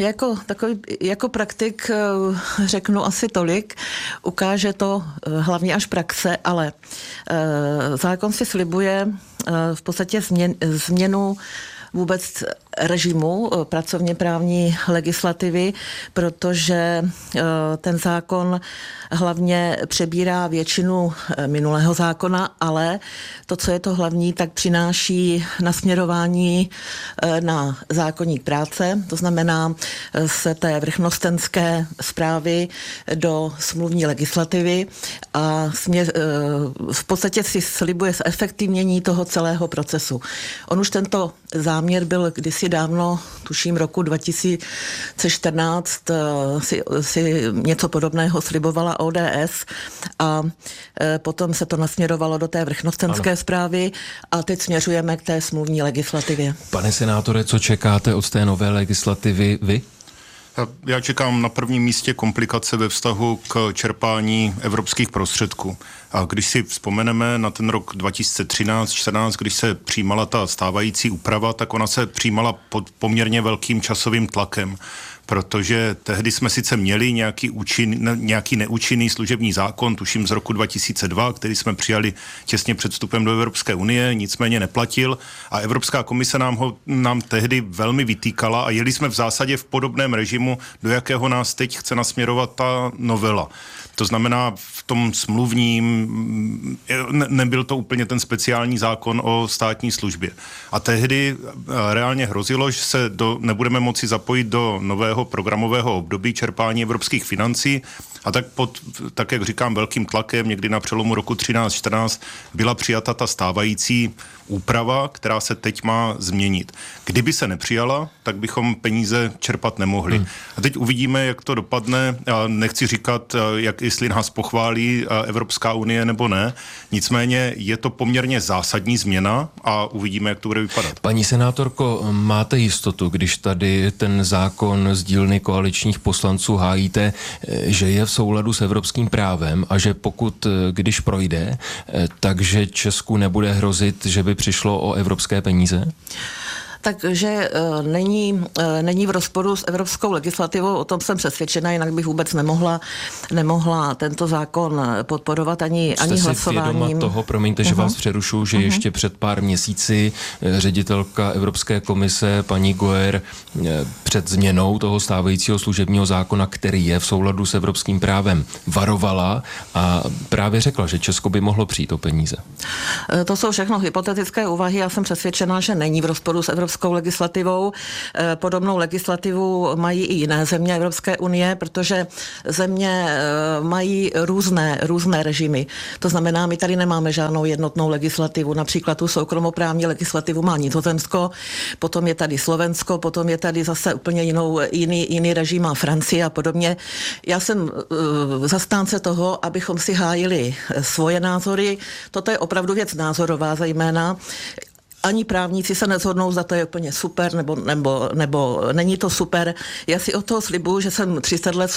jako praktik řeknu asi tolik, ukáže to hlavně až praxe, ale zákon si slibuje v podstatě změnu vůbec režimu pracovně právní legislativy, protože ten zákon hlavně přebírá většinu minulého zákona, ale to, co je to hlavní, tak přináší nasměrování na zákoník práce, to znamená z té vrchnostenské správy do smluvní legislativy a v podstatě si slibuje zefektivnění toho celého procesu. On už tento záměr byl kdysi dávno, tuším roku 2014, si něco podobného slibovala ODS a potom se to nasměrovalo do té vrchnostenské správy a teď směřujeme k té smluvní legislativě. Pane senátore, co čekáte od té nové legislativy vy? Já čekám na prvním místě komplikace ve vztahu k čerpání evropských prostředků. A když si vzpomeneme na ten rok 2013-14, když se přijímala ta stávající úprava, tak ona se přijímala pod poměrně velkým časovým tlakem, protože tehdy jsme sice měli nějaký neúčinný služební zákon, tuším z roku 2002, který jsme přijali těsně před vstupem do Evropské unie, nicméně neplatil a Evropská komise nám tehdy velmi vytýkala a jeli jsme v zásadě v podobném režimu, do jakého nás teď chce nasměrovat ta novela. To znamená, v tom smluvním nebyl to úplně ten speciální zákon o státní službě. A tehdy reálně hrozilo, že se nebudeme moci zapojit do nového programového období čerpání evropských financí a tak jak říkám, velkým tlakem někdy na přelomu roku 13-14 byla přijata ta stávající úprava, která se teď má změnit. Kdyby se nepřijala, tak bychom peníze čerpat nemohli. A teď uvidíme, jak to dopadne. Já nechci říkat, jestli nás pochválí Evropská unie nebo ne. Nicméně je to poměrně zásadní změna a uvidíme, jak to bude vypadat. Paní senátorko, máte jistotu, když tady ten zákon z dílny koaličních poslanců hájíte, že je v souladu s evropským právem a že když projde, takže Česku nebude hrozit, že by přišlo o evropské peníze? Takže není v rozporu s evropskou legislativou, o tom jsem přesvědčena, jinak bych vůbec nemohla tento zákon podporovat ani hlasováním. Jste si vědoma toho, promiňte, že vás přerušu, že ještě před pár měsíci ředitelka Evropské komise paní Goer před změnou toho stávajícího služebního zákona, který je v souladu s evropským právem, varovala a právě řekla, že Česko by mohlo přijít o peníze. To jsou všechno hypotetické úvahy. Já jsem přesvědčená, že není v rozporu s evropskou legislativou. Podobnou legislativu mají i jiné země Evropské unie, protože země mají různé režimy. To znamená, my tady nemáme žádnou jednotnou legislativu. Například tu soukromoprávní legislativu má Nizozemsko, potom je tady Slovensko, potom je tady zase úplně jiný režim má Francie a podobně. Já jsem zastánce toho, abychom si hájili svoje názory. Toto je opravdu věc názorová zejména. Ani právníci se neshodnou, zda to je úplně super, nebo není to super. Já si od toho slibuju, že jsem 30 let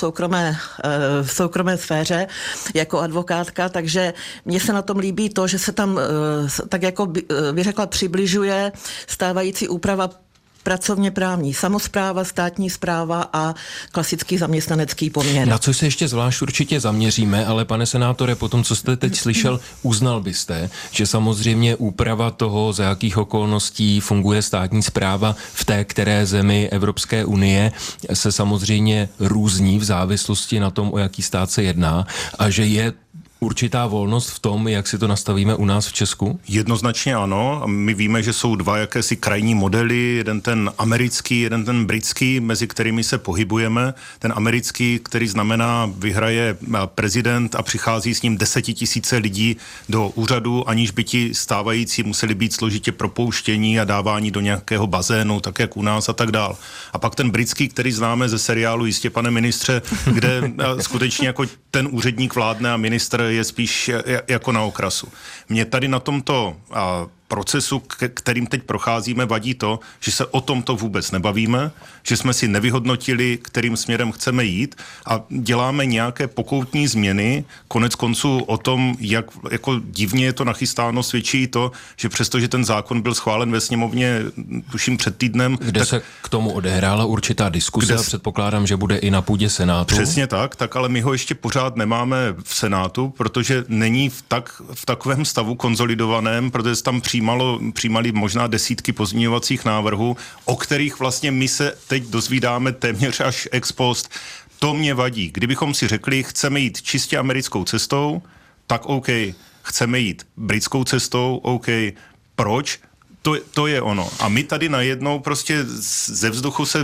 v soukromé sféře jako advokátka, takže mně se na tom líbí to, že se tam tak jako bych řekla přibližuje stávající úprava pracovně právní samospráva, státní správa a klasický zaměstnanecký poměr. Na co se ještě zvlášť určitě zaměříme, ale pane senátore, po tom, co jste teď slyšel, uznal byste, že samozřejmě úprava toho, za jakých okolností funguje státní správa v té které zemi Evropské unie, se samozřejmě různí v závislosti na tom, o jaký stát se jedná a že je určitá volnost v tom, jak si to nastavíme u nás v Česku? Jednoznačně ano. My víme, že jsou dva jakési krajní modely, jeden ten americký, jeden ten britský, mezi kterými se pohybujeme. Ten americký, který znamená, vyhraje prezident a přichází s ním 10 000 lidí do úřadu, aniž by ti stávající museli být složitě propouštění a dávání do nějakého bazénu, tak jak u nás a tak dál. A pak ten britský, který známe ze seriálu Jistě, pane ministře, kde skutečně jako ten úředník vládne a ministr je spíš jako na okrasu. Mě tady na tomto procesu, kterým teď procházíme, vadí to, že se o tomto vůbec nebavíme, že jsme si nevyhodnotili, kterým směrem chceme jít a děláme nějaké pokoutní změny. Konec konců o tom, jak jako divně je to nachystáno, svědčí to, že přestože ten zákon byl schválen ve sněmovně, tuším před týdnem. Kde se k tomu odehrála určitá diskuse a předpokládám, že bude i na půdě Senátu. Přesně tak, ale my ho ještě pořád nemáme v Senátu, protože není v takovém stavu konzolidovaném, protože se tam přijímali možná desítky pozměňovacích návrhů, o kterých vlastně my se teď dozvídáme téměř až ex post. To mě vadí. Kdybychom si řekli, chceme jít čistě americkou cestou, tak OK. Chceme jít britskou cestou, OK. Proč? To je ono. A my tady najednou prostě ze vzduchu se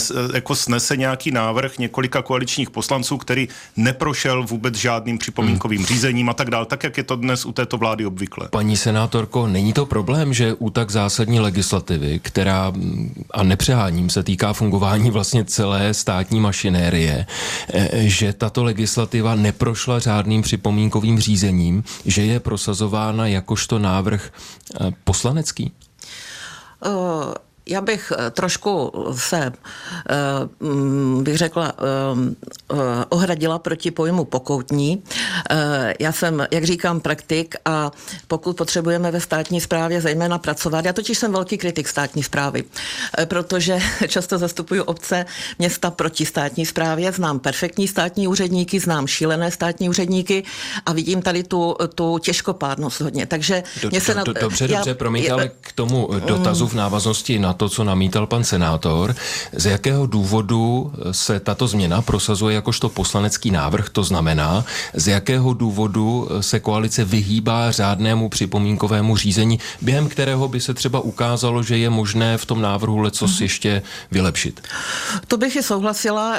snese nějaký návrh několika koaličních poslanců, který neprošel vůbec žádným připomínkovým řízením a tak dál, tak jak je to dnes u této vlády obvykle. Paní senátorko, není to problém, že u tak zásadní legislativy, která, a nepřeháním, se týká fungování vlastně celé státní mašinérie, že tato legislativa neprošla žádným připomínkovým řízením, že je prosazována jakožto návrh poslanecký? Já bych trošku se, bych řekla, ohradila proti pojmu pokoutní. Já jsem, jak říkám, praktik a pokud potřebujeme ve státní správě zejména pracovat, já totiž jsem velký kritik státní správy, protože často zastupuju obce, města proti státní správě, znám perfektní státní úředníky, znám šílené státní úředníky a vidím tady tu těžkopádnost hodně. Takže Dobře, promiňte, ale k tomu dotazu v návaznosti na to, co namítal pan senátor, z jakého důvodu se tato změna prosazuje jakožto poslanecký návrh, to znamená, z jakého důvodu se koalice vyhýbá řádnému připomínkovému řízení, během kterého by se třeba ukázalo, že je možné v tom návrhu lecos ještě vylepšit? To bych i souhlasila,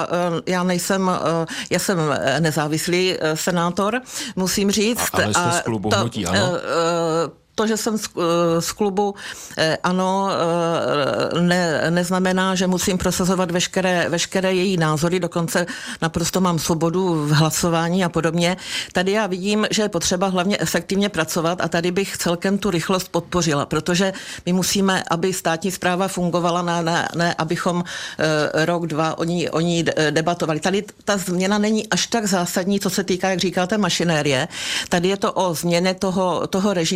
já jsem nezávislý senátor, musím říct. Ale jste z klubu hnutí, ano? To, že jsem z klubu ANO, neznamená, že musím prosazovat veškeré její názory, dokonce naprosto mám svobodu v hlasování a podobně. Tady já vidím, že je potřeba hlavně efektivně pracovat a tady bych celkem tu rychlost podpořila, protože my musíme, aby státní správa fungovala, ne abychom rok, dva o ní debatovali. Tady ta změna není až tak zásadní, co se týká, jak říkáte, mašinérie. Tady je to o změně toho režimu právní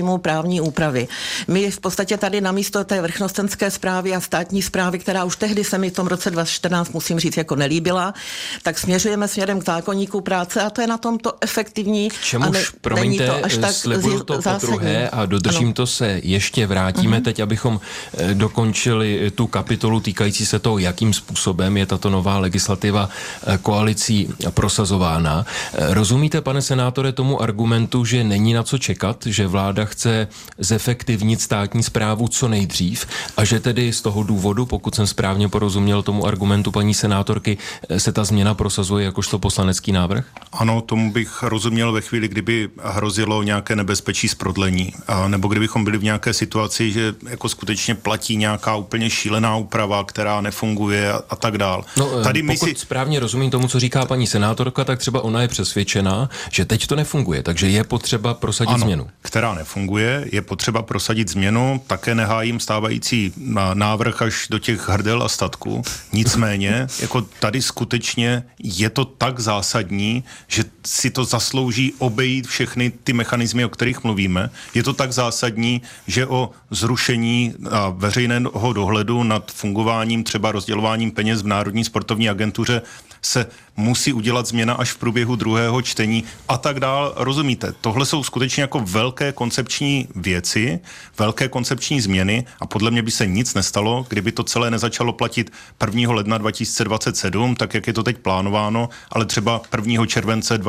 ústavní úpravy. My v podstatě tady namísto té vrchnostenské správy a státní správy, která už tehdy se mi v tom roce 2014, musím říct, jako nelíbila, tak směřujeme směrem k zákoníku práce a to je na tomto efektivní. K čemuž, promiňte, slibuju to podruhé a dodržím to, se ještě vrátíme teď, abychom dokončili tu kapitolu týkající se toho, jakým způsobem je tato nová legislativa koalicí prosazována. Rozumíte, pane senátore, tomu argumentu, že není na co čekat, že vláda chce zefektivnit státní správu co nejdřív a že tedy z toho důvodu, pokud jsem správně porozuměl tomu argumentu paní senátorky, se ta změna prosazuje jakožto poslanecký návrh? Ano, tomu bych rozuměl ve chvíli, kdyby hrozilo nějaké nebezpečí z prodlení, nebo kdybychom byli v nějaké situaci, že jako skutečně platí nějaká úplně šílená úprava, která nefunguje a tak dál. No, tady pokud správně rozumím tomu, co říká paní senátorka, tak třeba ona je přesvědčená, že teď to nefunguje, takže je potřeba prosadit změnu. Která nefunguje, je potřeba prosadit změnu, také nehájím stávající návrh až do těch hrdel a statků. Nicméně, jako tady skutečně je to tak zásadní, že si to zaslouží obejít všechny ty mechanismy, o kterých mluvíme. Je to tak zásadní, že o zrušení veřejného dohledu nad fungováním, třeba rozdělováním peněz v Národní sportovní agentuře se musí udělat změna až v průběhu druhého čtení a tak dál. Rozumíte? Tohle jsou skutečně jako velké koncepční věci, velké koncepční změny a podle mě by se nic nestalo, kdyby to celé nezačalo platit 1. ledna 2027, tak jak je to teď plánováno, ale třeba 1. července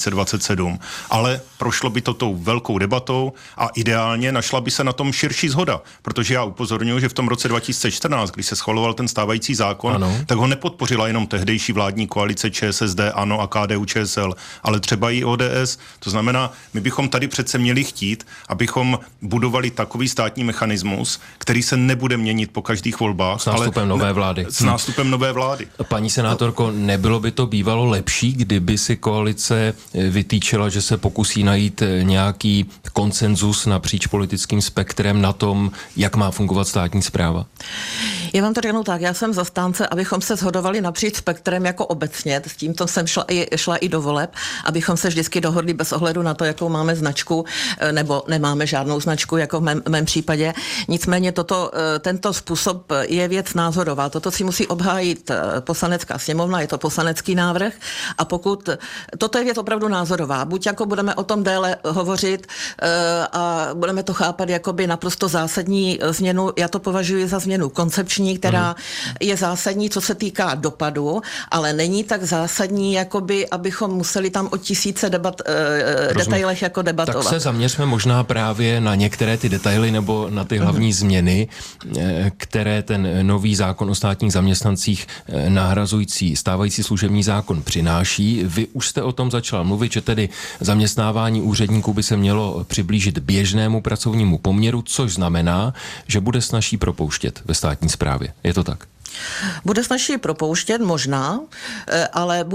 2027. Ale prošlo by to tou velkou debatou a ideálně našla by se na tom širší shoda, protože já upozorňuji, že v tom roce 2014, když se schvaloval ten stávající zákon, tak ho nepodpořila jenom tehdejší vládní koalice ČSSD, ANO a KDU-ČSL, ale třeba i ODS. To znamená, my bychom tady přece měli chtít, abychom budovali takový státní mechanismus, který se nebude měnit po každých volbách. S nástupem nové vlády. S nástupem nové vlády. Paní senátorko, nebylo by to bývalo lepší, kdyby si koalice vytýčila, že se pokusí najít nějaký konsenzus napříč politickým spektrem na tom, jak má fungovat státní správa? Já vám to řeknu tak, já jsem zastánce, abychom se shodovali napříč spektrem jako obecně, s tímto jsem šla i do voleb, abychom se vždycky dohodli bez ohledu na to, jakou máme značku, nebo nemáme žádnou značku, jako v mém případě. Nicméně tento způsob je věc názorová. Toto si musí obhájit Poslanecká sněmovna, je to poslanecký návrh a toto je věc opravdu názorová. Buď jako budeme o tom déle hovořit a budeme to chápat jakoby naprosto zásadní změnu, já to považuji za změnu koncepční, která je zásadní, co se týká dopadu, ale není tak zásadní, jakoby, abychom museli tam o tisíce detailech jako debatovat. Tak se zaměřme možná právě na některé ty detaily nebo na ty hlavní změny, které ten nový zákon o státních zaměstnancích nahrazující stávající služební zákon přináší. Vy už jste o tom začala mluvit, že tedy zaměstnávání úředníků by se mělo přiblížit běžnému pracovnímu poměru, což znamená, že bude snazší propouštět ve státní správě. Je to tak? Bude snazší propouštět možná, ale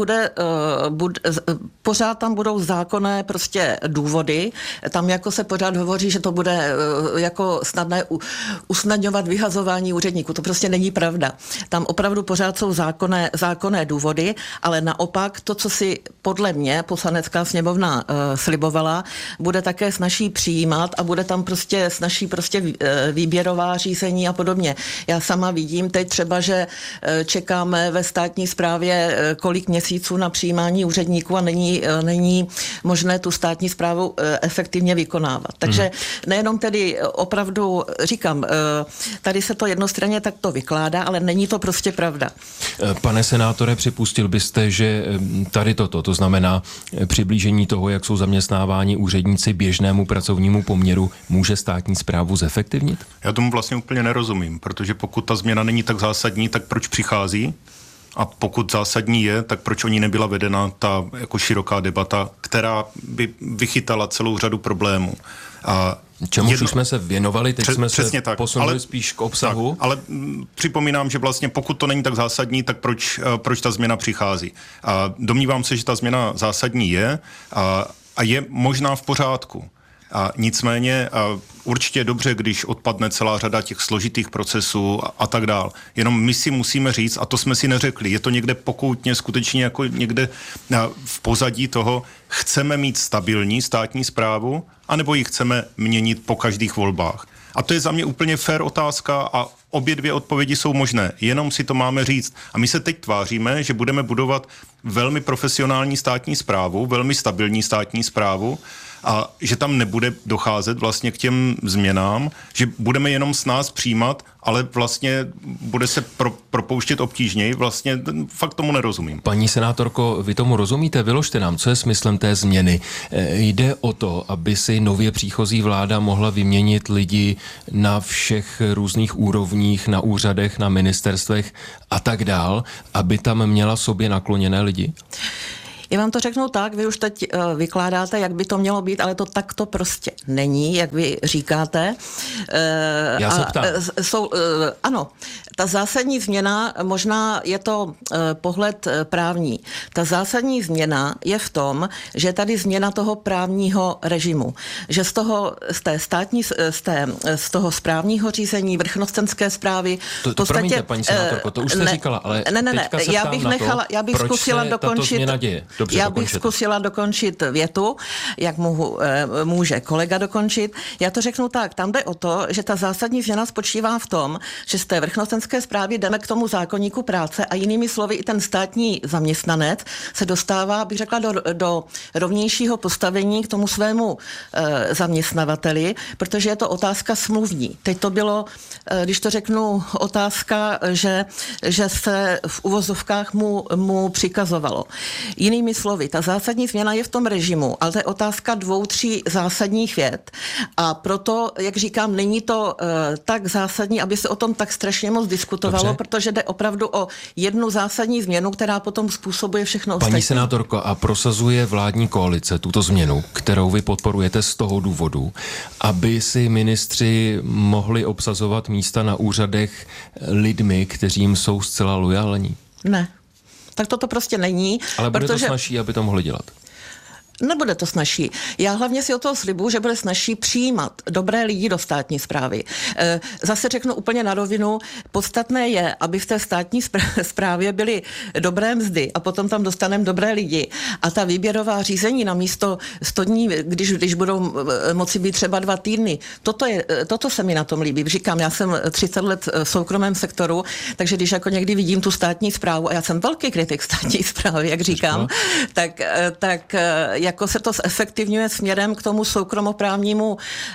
pořád tam budou zákonné prostě důvody. Tam jako se pořád hovoří, že to bude jako snadné usnadňovat vyhazování úředníků. To prostě není pravda. Tam opravdu pořád jsou zákonné důvody, ale naopak to, co si podle mě Poslanecká sněmovna slibovala, bude také snazší přijímat a bude tam prostě snazší výběrová řízení a podobně. Já sama vidím teď třeba, že čekáme ve státní správě kolik měsíců na přijímání úředníků a není možné tu státní správu efektivně vykonávat. Takže nejenom tedy opravdu, říkám, tady se to jednostranně takto vykládá, ale není to prostě pravda. Pane senátore, připustil byste, že tady to znamená přiblížení toho, jak jsou zaměstnáváni úředníci běžnému pracovnímu poměru, může státní správu zefektivnit? Já tomu vlastně úplně nerozumím, protože pokud ta změna není tak zásadní, tak proč přichází? A pokud zásadní je, tak proč o ní nebyla vedena ta jako široká debata, která by vychytala celou řadu problémů? Čemuž už jsme se věnovali, teď jsme se posunuli spíš k obsahu. Tak, ale připomínám, že vlastně pokud to není tak zásadní, tak proč ta změna přichází? Domnívám se, že ta změna zásadní je a je možná v pořádku. Nicméně určitě dobře, když odpadne celá řada těch složitých procesů a tak dál. Jenom my si musíme říct, a to jsme si neřekli, je to někde pokoutně, skutečně jako někde v pozadí toho, chceme mít stabilní státní správu, anebo ji chceme měnit po každých volbách. A to je za mě úplně fair otázka a obě dvě odpovědi jsou možné, jenom si to máme říct. A my se teď tváříme, že budeme budovat velmi profesionální státní správu, velmi stabilní státní správu a že tam nebude docházet vlastně k těm změnám, že budeme jenom s nás přijímat, ale vlastně bude se propouštět obtížněji, vlastně fakt tomu nerozumím. Paní senátorko, vy tomu rozumíte? Vyložte nám, co je smyslem té změny. Jde o to, aby si nově příchozí vláda mohla vyměnit lidi na všech různých úrovních, na úřadech, na ministerstvech a tak dál, aby tam měla sobě nakloněné lidi? Já vám to řeknu tak, vy už teď vykládáte, jak by to mělo být, ale to takto prostě není, jak vy říkáte. Já se ptám. Ano, ta zásadní změna, možná je to pohled právní, ta zásadní změna je v tom, že je tady změna toho právního režimu, že z toho správního řízení, vrchnostenské správy, v podstatě... Promiňte, paní senátorko, to už jste říkala, ale teďka se ptám já bych zkusila dokončit. Dobře, já bych zkusila dokončit větu, jak může kolega dokončit. Já to řeknu tak, tam jde o to, že ta zásadní změna spočívá v tom, že z té vrchnostenské správy jdeme k tomu zákoníku práce a jinými slovy i ten státní zaměstnanec se dostává, bych řekla, do rovnějšího postavení k tomu svému zaměstnavateli, protože je to otázka smluvní. Teď to bylo, když to řeknu, otázka, že se v uvozovkách mu přikazovalo. Jinými slovy, ta zásadní změna je v tom režimu, ale to je otázka 2-3 zásadních vět. A proto, jak říkám, není to tak zásadní, aby se o tom tak strašně moc diskutovalo, dobře, protože jde opravdu o jednu zásadní změnu, která potom způsobuje všechno ostatní. Paní senátorko, a prosazuje vládní koalice tuto změnu, kterou vy podporujete z toho důvodu, aby si ministři mohli obsazovat místa na úřadech lidmi, kteří jim jsou zcela lojální? Ne. Tak toto prostě není. Ale bude to snazší, aby to mohli dělat? Nebude to snazší. Já hlavně si o toho slibuju, že bude snazší přijímat dobré lidi do státní správy. Zase řeknu úplně na rovinu, podstatné je, aby v té státní správě byly dobré mzdy a potom tam dostaneme dobré lidi. A ta výběrová řízení na místo 100 dní, když budou moci být třeba 2 týdny, toto se mi na tom líbí. Říkám, já jsem 30 let v soukromém sektoru, takže když jako někdy vidím tu státní správu, a já jsem velký kritik státní správy, jak říkám, tak jako se to zefektivňuje směrem k tomu soukromoprávnímu,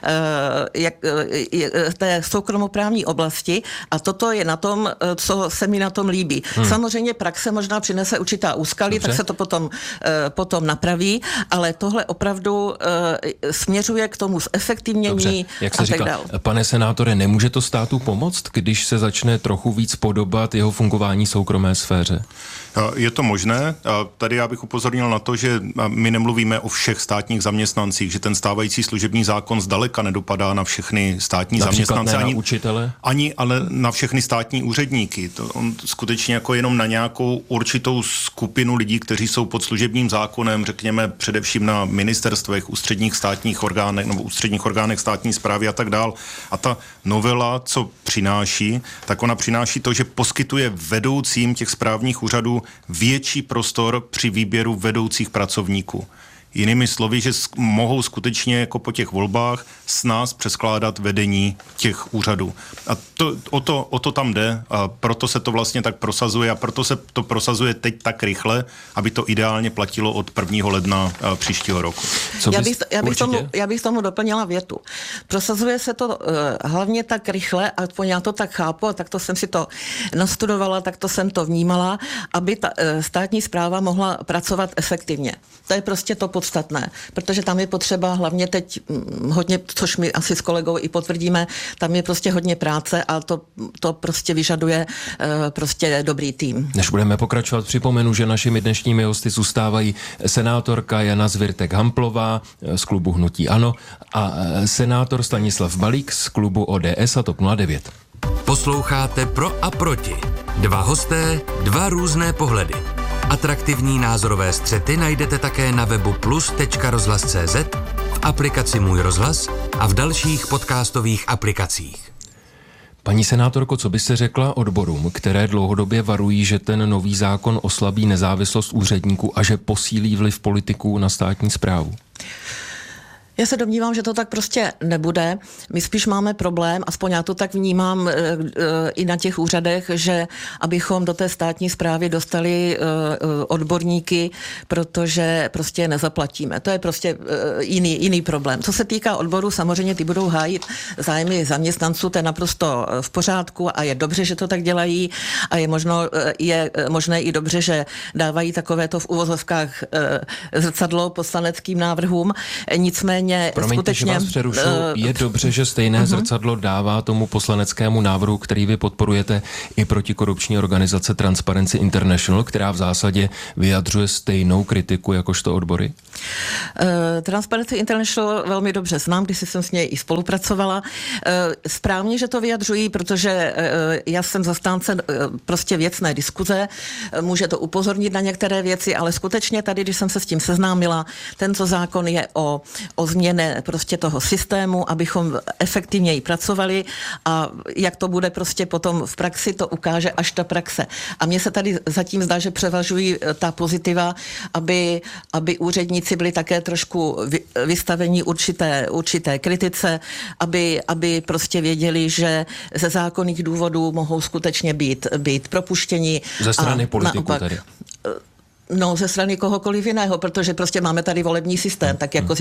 té soukromoprávní oblasti a toto je na tom, co se mi na tom líbí. Samozřejmě praxe možná přinese určitá úskalí, tak se to potom napraví, ale tohle opravdu směřuje k tomu zefektivnění. Jak se říká, pane senátore, nemůže to státu pomoct, když se začne trochu víc podobat jeho fungování soukromé sféře? Je to možné. Tady já bych upozornil na to, že my nemluvíme o všech státních zaměstnancích, že ten stávající služební zákon zdaleka nedopadá na všechny státní zaměstnance. Ani na učitele? Ani, ale na všechny státní úředníky. On skutečně jako jenom na nějakou určitou skupinu lidí, kteří jsou pod služebním zákonem, řekněme především na ministerstvech, ústředních státních orgánech nebo ústředních orgánech státní správy a tak dál. A ta novela, co přináší, tak ona přináší to, že poskytuje vedoucím těch správních úřadů větší prostor při výběru vedoucích pracovníků. Jinými slovy, že mohou skutečně jako po těch volbách s nás přeskládat vedení těch úřadů. A o to tam jde, a proto se to vlastně tak prosazuje a proto se to prosazuje teď tak rychle, aby to ideálně platilo od 1. ledna příštího roku. Já bych tomu doplnila větu. Prosazuje se to hlavně tak rychle, a já to tak chápu, a takto jsem si to nastudovala, takto jsem to vnímala, aby ta státní správa mohla pracovat efektivně. To je prostě to podstatné, protože tam je potřeba hlavně teď hodně, což my asi s kolegou i potvrdíme, tam je prostě hodně práce a to prostě vyžaduje prostě dobrý tým. Než budeme pokračovat, připomenu, že našimi dnešními hosty zůstávají senátorka Jana Zwirtek-Hamplová z klubu Hnutí ANO a senátor Stanislav Balík z klubu ODS a TOP 09. Posloucháte Pro a proti. 2 hosté, 2 různé pohledy. Atraktivní názorové střety najdete také na webu plus.rozhlas.cz, v aplikaci Můj rozhlas a v dalších podcastových aplikacích. Paní senátorko, co byste řekla odborům, které dlouhodobě varují, že ten nový zákon oslabí nezávislost úředníků a že posílí vliv politiků na státní správu? Já se domnívám, že to tak prostě nebude. My spíš máme problém, aspoň já to tak vnímám i na těch úřadech, že abychom do té státní správy dostali odborníky, protože prostě je nezaplatíme. To je prostě jiný problém. Co se týká odborů, samozřejmě ty budou hájit zájmy zaměstnanců, to je naprosto v pořádku a je dobře, že to tak dělají a je možné i dobře, že dávají takovéto v uvozovkách zrcadlo poslaneckým návrhům. Nicméně promiňte, skutečně, že vás přerušu. Je dobře, že stejné zrcadlo dává tomu poslaneckému návrhu, který vy podporujete, i protikorupční organizace Transparency International, která v zásadě vyjadřuje stejnou kritiku jakožto odbory? Transparency International velmi dobře znám, když jsem s něj i spolupracovala. Správně, že to vyjadřují, protože já jsem zastánce prostě věcné diskuze, může to upozornit na některé věci, ale skutečně tady, když jsem se s tím seznámila, tento zákon je o změně prostě toho systému, abychom efektivněji pracovali a jak to bude prostě potom v praxi, to ukáže až ta praxe. A mně se tady zatím zdá, že převažují ta pozitiva, aby úředníci byli také trošku vystavení určité kritice, aby prostě věděli, že ze zákonných důvodů mohou skutečně být propuštěni. Ze strany politiků tedy. No, ze strany kohokoliv jiného, protože prostě máme tady volební systém, tak jako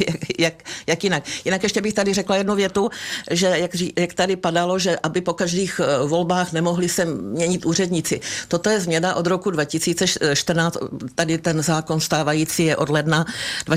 jak jinak. Jinak ještě bych tady řekla jednu větu, že jak tady padalo, že aby po každých volbách nemohli se měnit úředníci. Toto je změna od roku 2014, tady ten zákon stávající je od ledna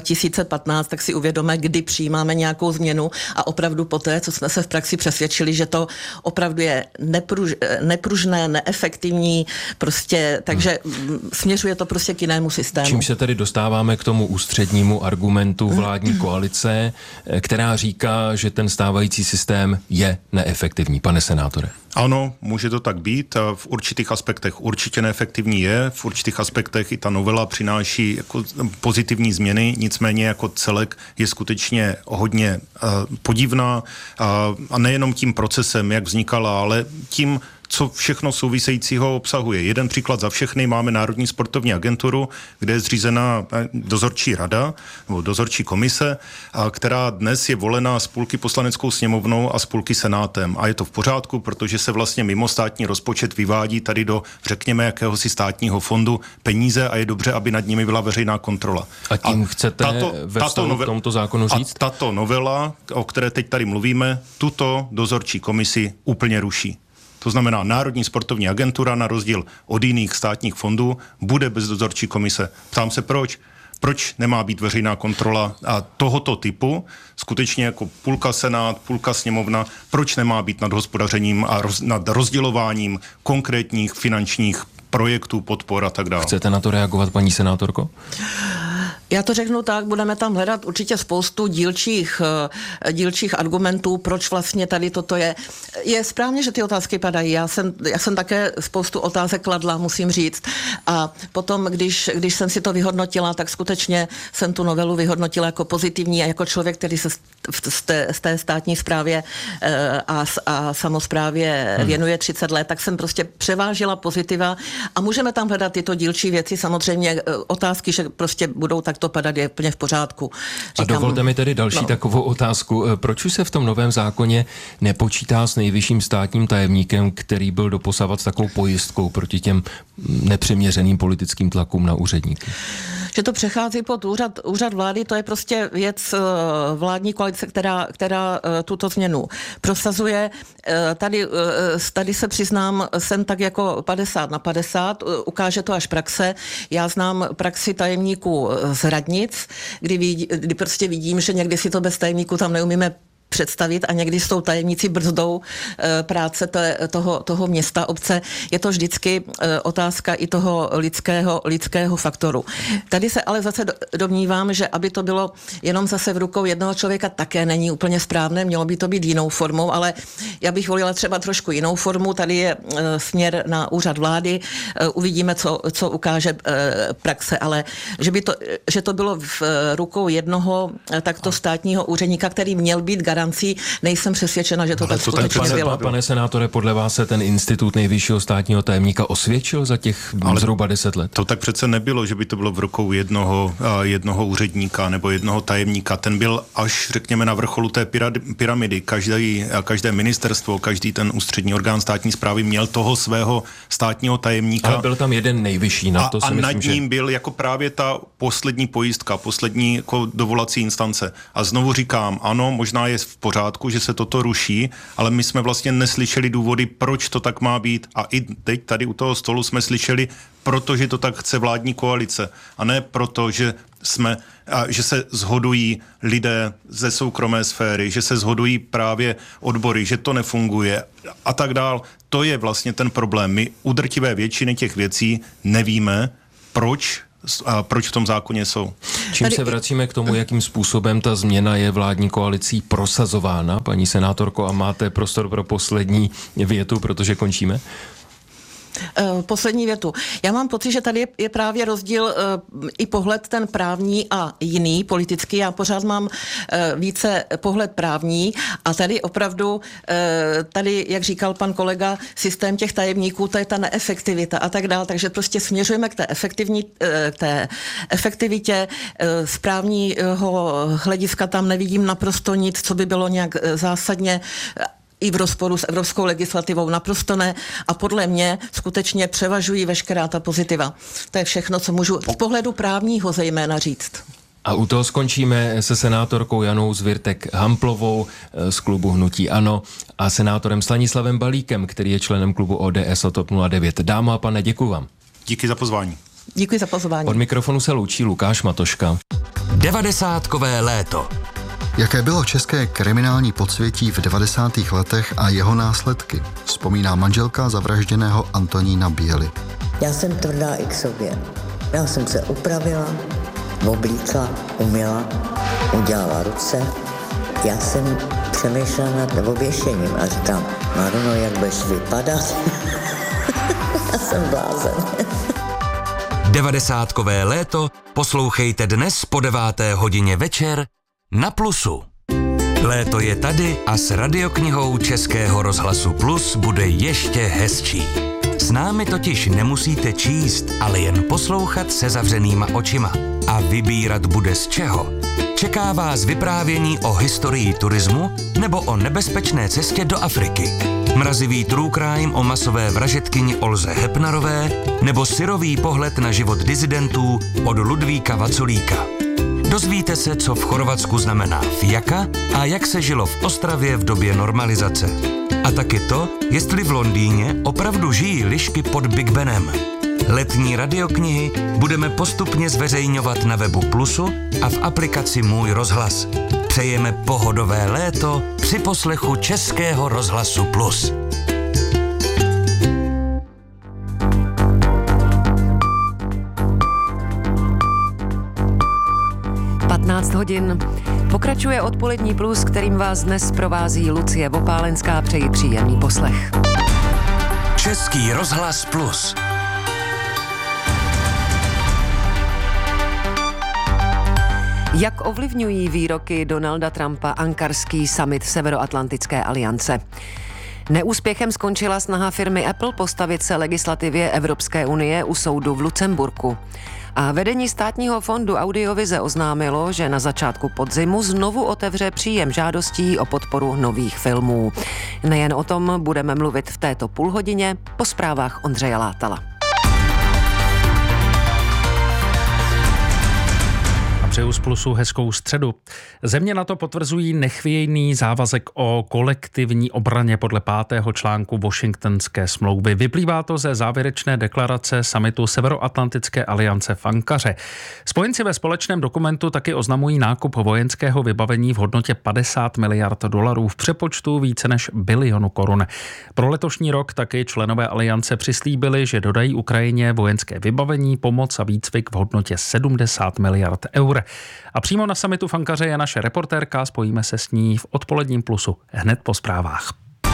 2015, tak si uvědomíme, kdy přijímáme nějakou změnu a opravdu poté, co jsme se v praxi přesvědčili, že to opravdu je nepružné, neefektivní, prostě, takže směřuje to prostě k jinému systému. Čím se tedy dostáváme k tomu ústřednímu argumentu vládní koalice, která říká, že ten stávající systém je neefektivní. Pane senátore. Ano, může to tak být. V určitých aspektech určitě neefektivní je, v určitých aspektech i ta novela přináší jako pozitivní změny, nicméně jako celek je skutečně hodně podivná a nejenom tím procesem, jak vznikala, ale tím, co všechno souvisejícího obsahuje. Jeden příklad za všechny, máme Národní sportovní agenturu, kde je zřízena dozorčí rada, nebo dozorčí komise, která dnes je volena z půlky poslaneckou sněmovnou a z půlky senátem. A je to v pořádku, protože se vlastně mimo státní rozpočet vyvádí tady do, řekněme, jakéhosi státního fondu peníze a je dobře, aby nad nimi byla veřejná kontrola. A tím chcete ve vztahu k tomuto zákonu říct? A tato novela, o které teď tady mluvíme, tuto dozorčí komisi úplně ruší. To znamená, Národní sportovní agentura na rozdíl od jiných státních fondů bude bez dozorčí komise. Ptám se proč? Proč nemá být veřejná kontrola a tohoto typu, skutečně jako půlka senát, půlka sněmovna, proč nemá být nad hospodařením a nad rozdělováním konkrétních finančních projektů, podpor a tak dále? Chcete na to reagovat, paní senátorko? Já to řeknu tak, budeme tam hledat určitě spoustu dílčích argumentů, proč vlastně tady toto je. Je správně, že ty otázky padají. Já jsem také spoustu otázek kladla, musím říct. A potom, když jsem si to vyhodnotila, tak skutečně jsem tu novelu vyhodnotila jako pozitivní a jako člověk, který se z té státní správě a samosprávě věnuje 30 let, tak jsem prostě převážila pozitiva a můžeme tam hledat tyto dílčí věci. Samozřejmě otázky, že prostě budou takto padat, je úplně v pořádku. A dovolte mi tedy další takovou otázku. Proč už se v tom novém zákoně nepočítá s nejvyšším státním tajemníkem, který byl doposavat takovou pojistkou proti těm nepřiměřeným politickým tlakům na úředníky? Že to přechází pod úřad vlády, to je prostě věc vládní koalice, která tuto změnu prosazuje. Tady se přiznám, jsem tak jako 50/50, ukáže to až praxe. Já znám praxi tajemníků z radnic, kdy prostě vidím, že někdy si to bez tajemníků tam neumíme představit a někdy jsou tajemníci brzdou práce toho města, obce. Je to vždycky otázka i toho lidského faktoru. Tady se ale zase domnívám, že aby to bylo jenom zase v rukou jednoho člověka, také není úplně správné, mělo by to být jinou formou, ale já bych volila třeba trošku jinou formu. Tady je směr na úřad vlády, uvidíme, co ukáže praxe, ale že to bylo v rukou jednoho takto státního úředníka, který měl být garancí, nejsem přesvědčena, že to tak skutečně bylo. Pane senátore, podle vás se ten institut nejvyššího státního tajemníka osvědčil za těch zhruba 10 let? To tak přece nebylo, že by to bylo v rukou jednoho úředníka nebo jednoho tajemníka. Ten byl až, řekněme, na vrcholu té pyramidy. Každé ministerstvo, každý ten ústřední orgán státní správy měl toho svého státního tajemníka. Ale byl tam jeden nejvyšší, na to si myslím, a nad ním byl jako právě ta poslední pojistka, poslední jako dovolací instance. A znovu říkám, ano, možná je v pořádku, že se toto ruší, ale my jsme vlastně neslyšeli důvody, proč to tak má být. A i teď tady u toho stolu jsme slyšeli, protože to tak chce vládní koalice. A ne proto, že se shodují lidé ze soukromé sféry, že se shodují právě odbory, že to nefunguje a tak dál. To je vlastně ten problém. My u drtivé většiny těch věcí nevíme, proč v tom zákoně jsou. Čím se vracíme k tomu, jakým způsobem ta změna je vládní koalicí prosazována, paní senátorko, a máte prostor pro poslední větu, protože končíme? Poslední větu. Já mám pocit, že tady je právě rozdíl i pohled ten právní a jiný politický. Já pořád mám více pohled právní a tady opravdu, jak říkal pan kolega, systém těch tajemníků, to je ta neefektivita a tak dále, takže prostě směřujeme k té efektivitě. Z právního hlediska tam nevidím naprosto nic, co by bylo nějak zásadně i v rozporu s evropskou legislativou, naprosto ne. A podle mě skutečně převažují veškerá ta pozitiva. To je všechno, co můžu z pohledu právního zejména říct. A u toho skončíme se senátorkou Janou Zvirtek-Hamplovou z klubu Hnutí ANO a senátorem Stanislavem Balíkem, který je členem klubu ODS a TOP 09. Dámo a pane, děkuji vám. Díky za pozvání. Děkuji za pozvání. Od mikrofonu se loučí Lukáš Matoška. 90kové léto. Jaké bylo české kriminální podsvětí v 90. letech a jeho následky, vzpomíná manželka zavražděného Antonína Běly. Já jsem tvrdá i k sobě. Já jsem se upravila, oblíkla, uměla, udělala ruce. Já jsem přemýšlela nad oběšením a říkám, Maruno, jak budeš vypadat? Já jsem blázen. 90kové léto poslouchejte dnes po 9. hodině večer na Plusu. Léto je tady a s radioknihou Českého rozhlasu Plus bude ještě hezčí. S námi totiž nemusíte číst, ale jen poslouchat se zavřenýma očima. A vybírat bude z čeho. Čeká vás vyprávění o historii turismu nebo o nebezpečné cestě do Afriky. Mrazivý true crime o masové vražedkyni Olze Hepnarové nebo syrový pohled na život disidentů od Ludvíka Vaculíka. Dozvíte se, co v Chorvatsku znamená fijaka a jak se žilo v Ostravě v době normalizace. A taky to, jestli v Londýně opravdu žijí lišky pod Big Benem. Letní radioknihy budeme postupně zveřejňovat na webu Plusu a v aplikaci Můj rozhlas. Přejeme pohodové léto při poslechu Českého rozhlasu Plus. 15 hodin. Pokračuje odpolední plus, kterým vás dnes provází Lucie Vopálenská. Přeji příjemný poslech. Český rozhlas Plus. Jak ovlivňují výroky Donalda Trumpa ankarský summit Severoatlantické aliance? Neúspěchem skončila snaha firmy Apple postavit se legislativě Evropské unie u soudu v Lucemburku. A vedení státního fondu Audiovize oznámilo, že na začátku podzimu znovu otevře příjem žádostí o podporu nových filmů. Nejen o tom budeme mluvit v této půlhodině po zprávách Ondřeje Látala. Přeju z Plusu hezkou středu. Země NATO potvrzují nechvějný závazek o kolektivní obraně podle 5. článku Washingtonské smlouvy. Vyplývá to ze závěrečné deklarace summitu Severoatlantické aliance v Ankaře. Spojenci ve společném dokumentu taky oznamují nákup vojenského vybavení v hodnotě 50 miliard dolarů v přepočtu více než bilionu korun. Pro letošní rok taky členové aliance přislíbili, že dodají Ukrajině vojenské vybavení, pomoc a výcvik v hodnotě 70 miliard eur. A přímo na summitu v Ankaře je naše reportérka, spojíme se s ní v odpoledním Plusu hned po zprávách.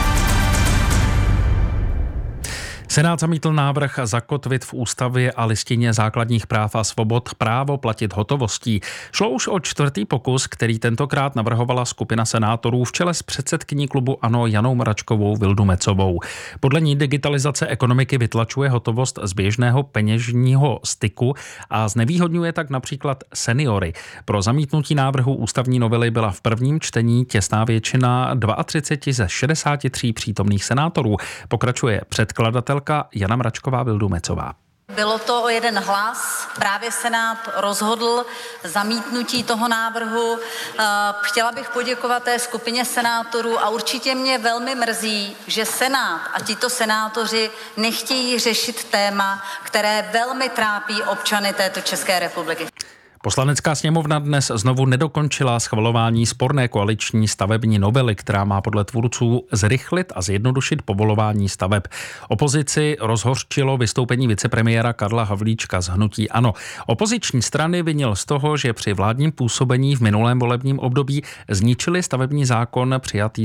Senát zamítl návrh zakotvit v ústavě a listině základních práv a svobod právo platit hotovostí. Šlo už o 4. pokus, který tentokrát navrhovala skupina senátorů v čele s předsedkyní klubu ANO Janou Mračkovou Vildumecovou. Podle ní digitalizace ekonomiky vytlačuje hotovost z běžného peněžního styku a znevýhodňuje tak například seniory. Pro zamítnutí návrhu ústavní novely byla v prvním čtení těsná většina 32 ze 63 přítomných senátorů. Pokračuje předkladatel Jana Mračková Vildumecová. Bylo to o jeden hlas, právě Senát rozhodl zamítnutí toho návrhu. Chtěla bych poděkovat té skupině senátorů a určitě mě velmi mrzí, že Senát a tito senátoři nechtějí řešit téma, které velmi trápí občany této České republiky. Poslanecká sněmovna dnes znovu nedokončila schvalování sporné koaliční stavební novely, která má podle tvůrců zrychlit a zjednodušit povolování staveb. Opozici rozhořčilo vystoupení vicepremiéra Karla Havlíčka z hnutí ANO. Opoziční strany vinil z toho, že při vládním působení v minulém volebním období zničili stavební zákon přijatý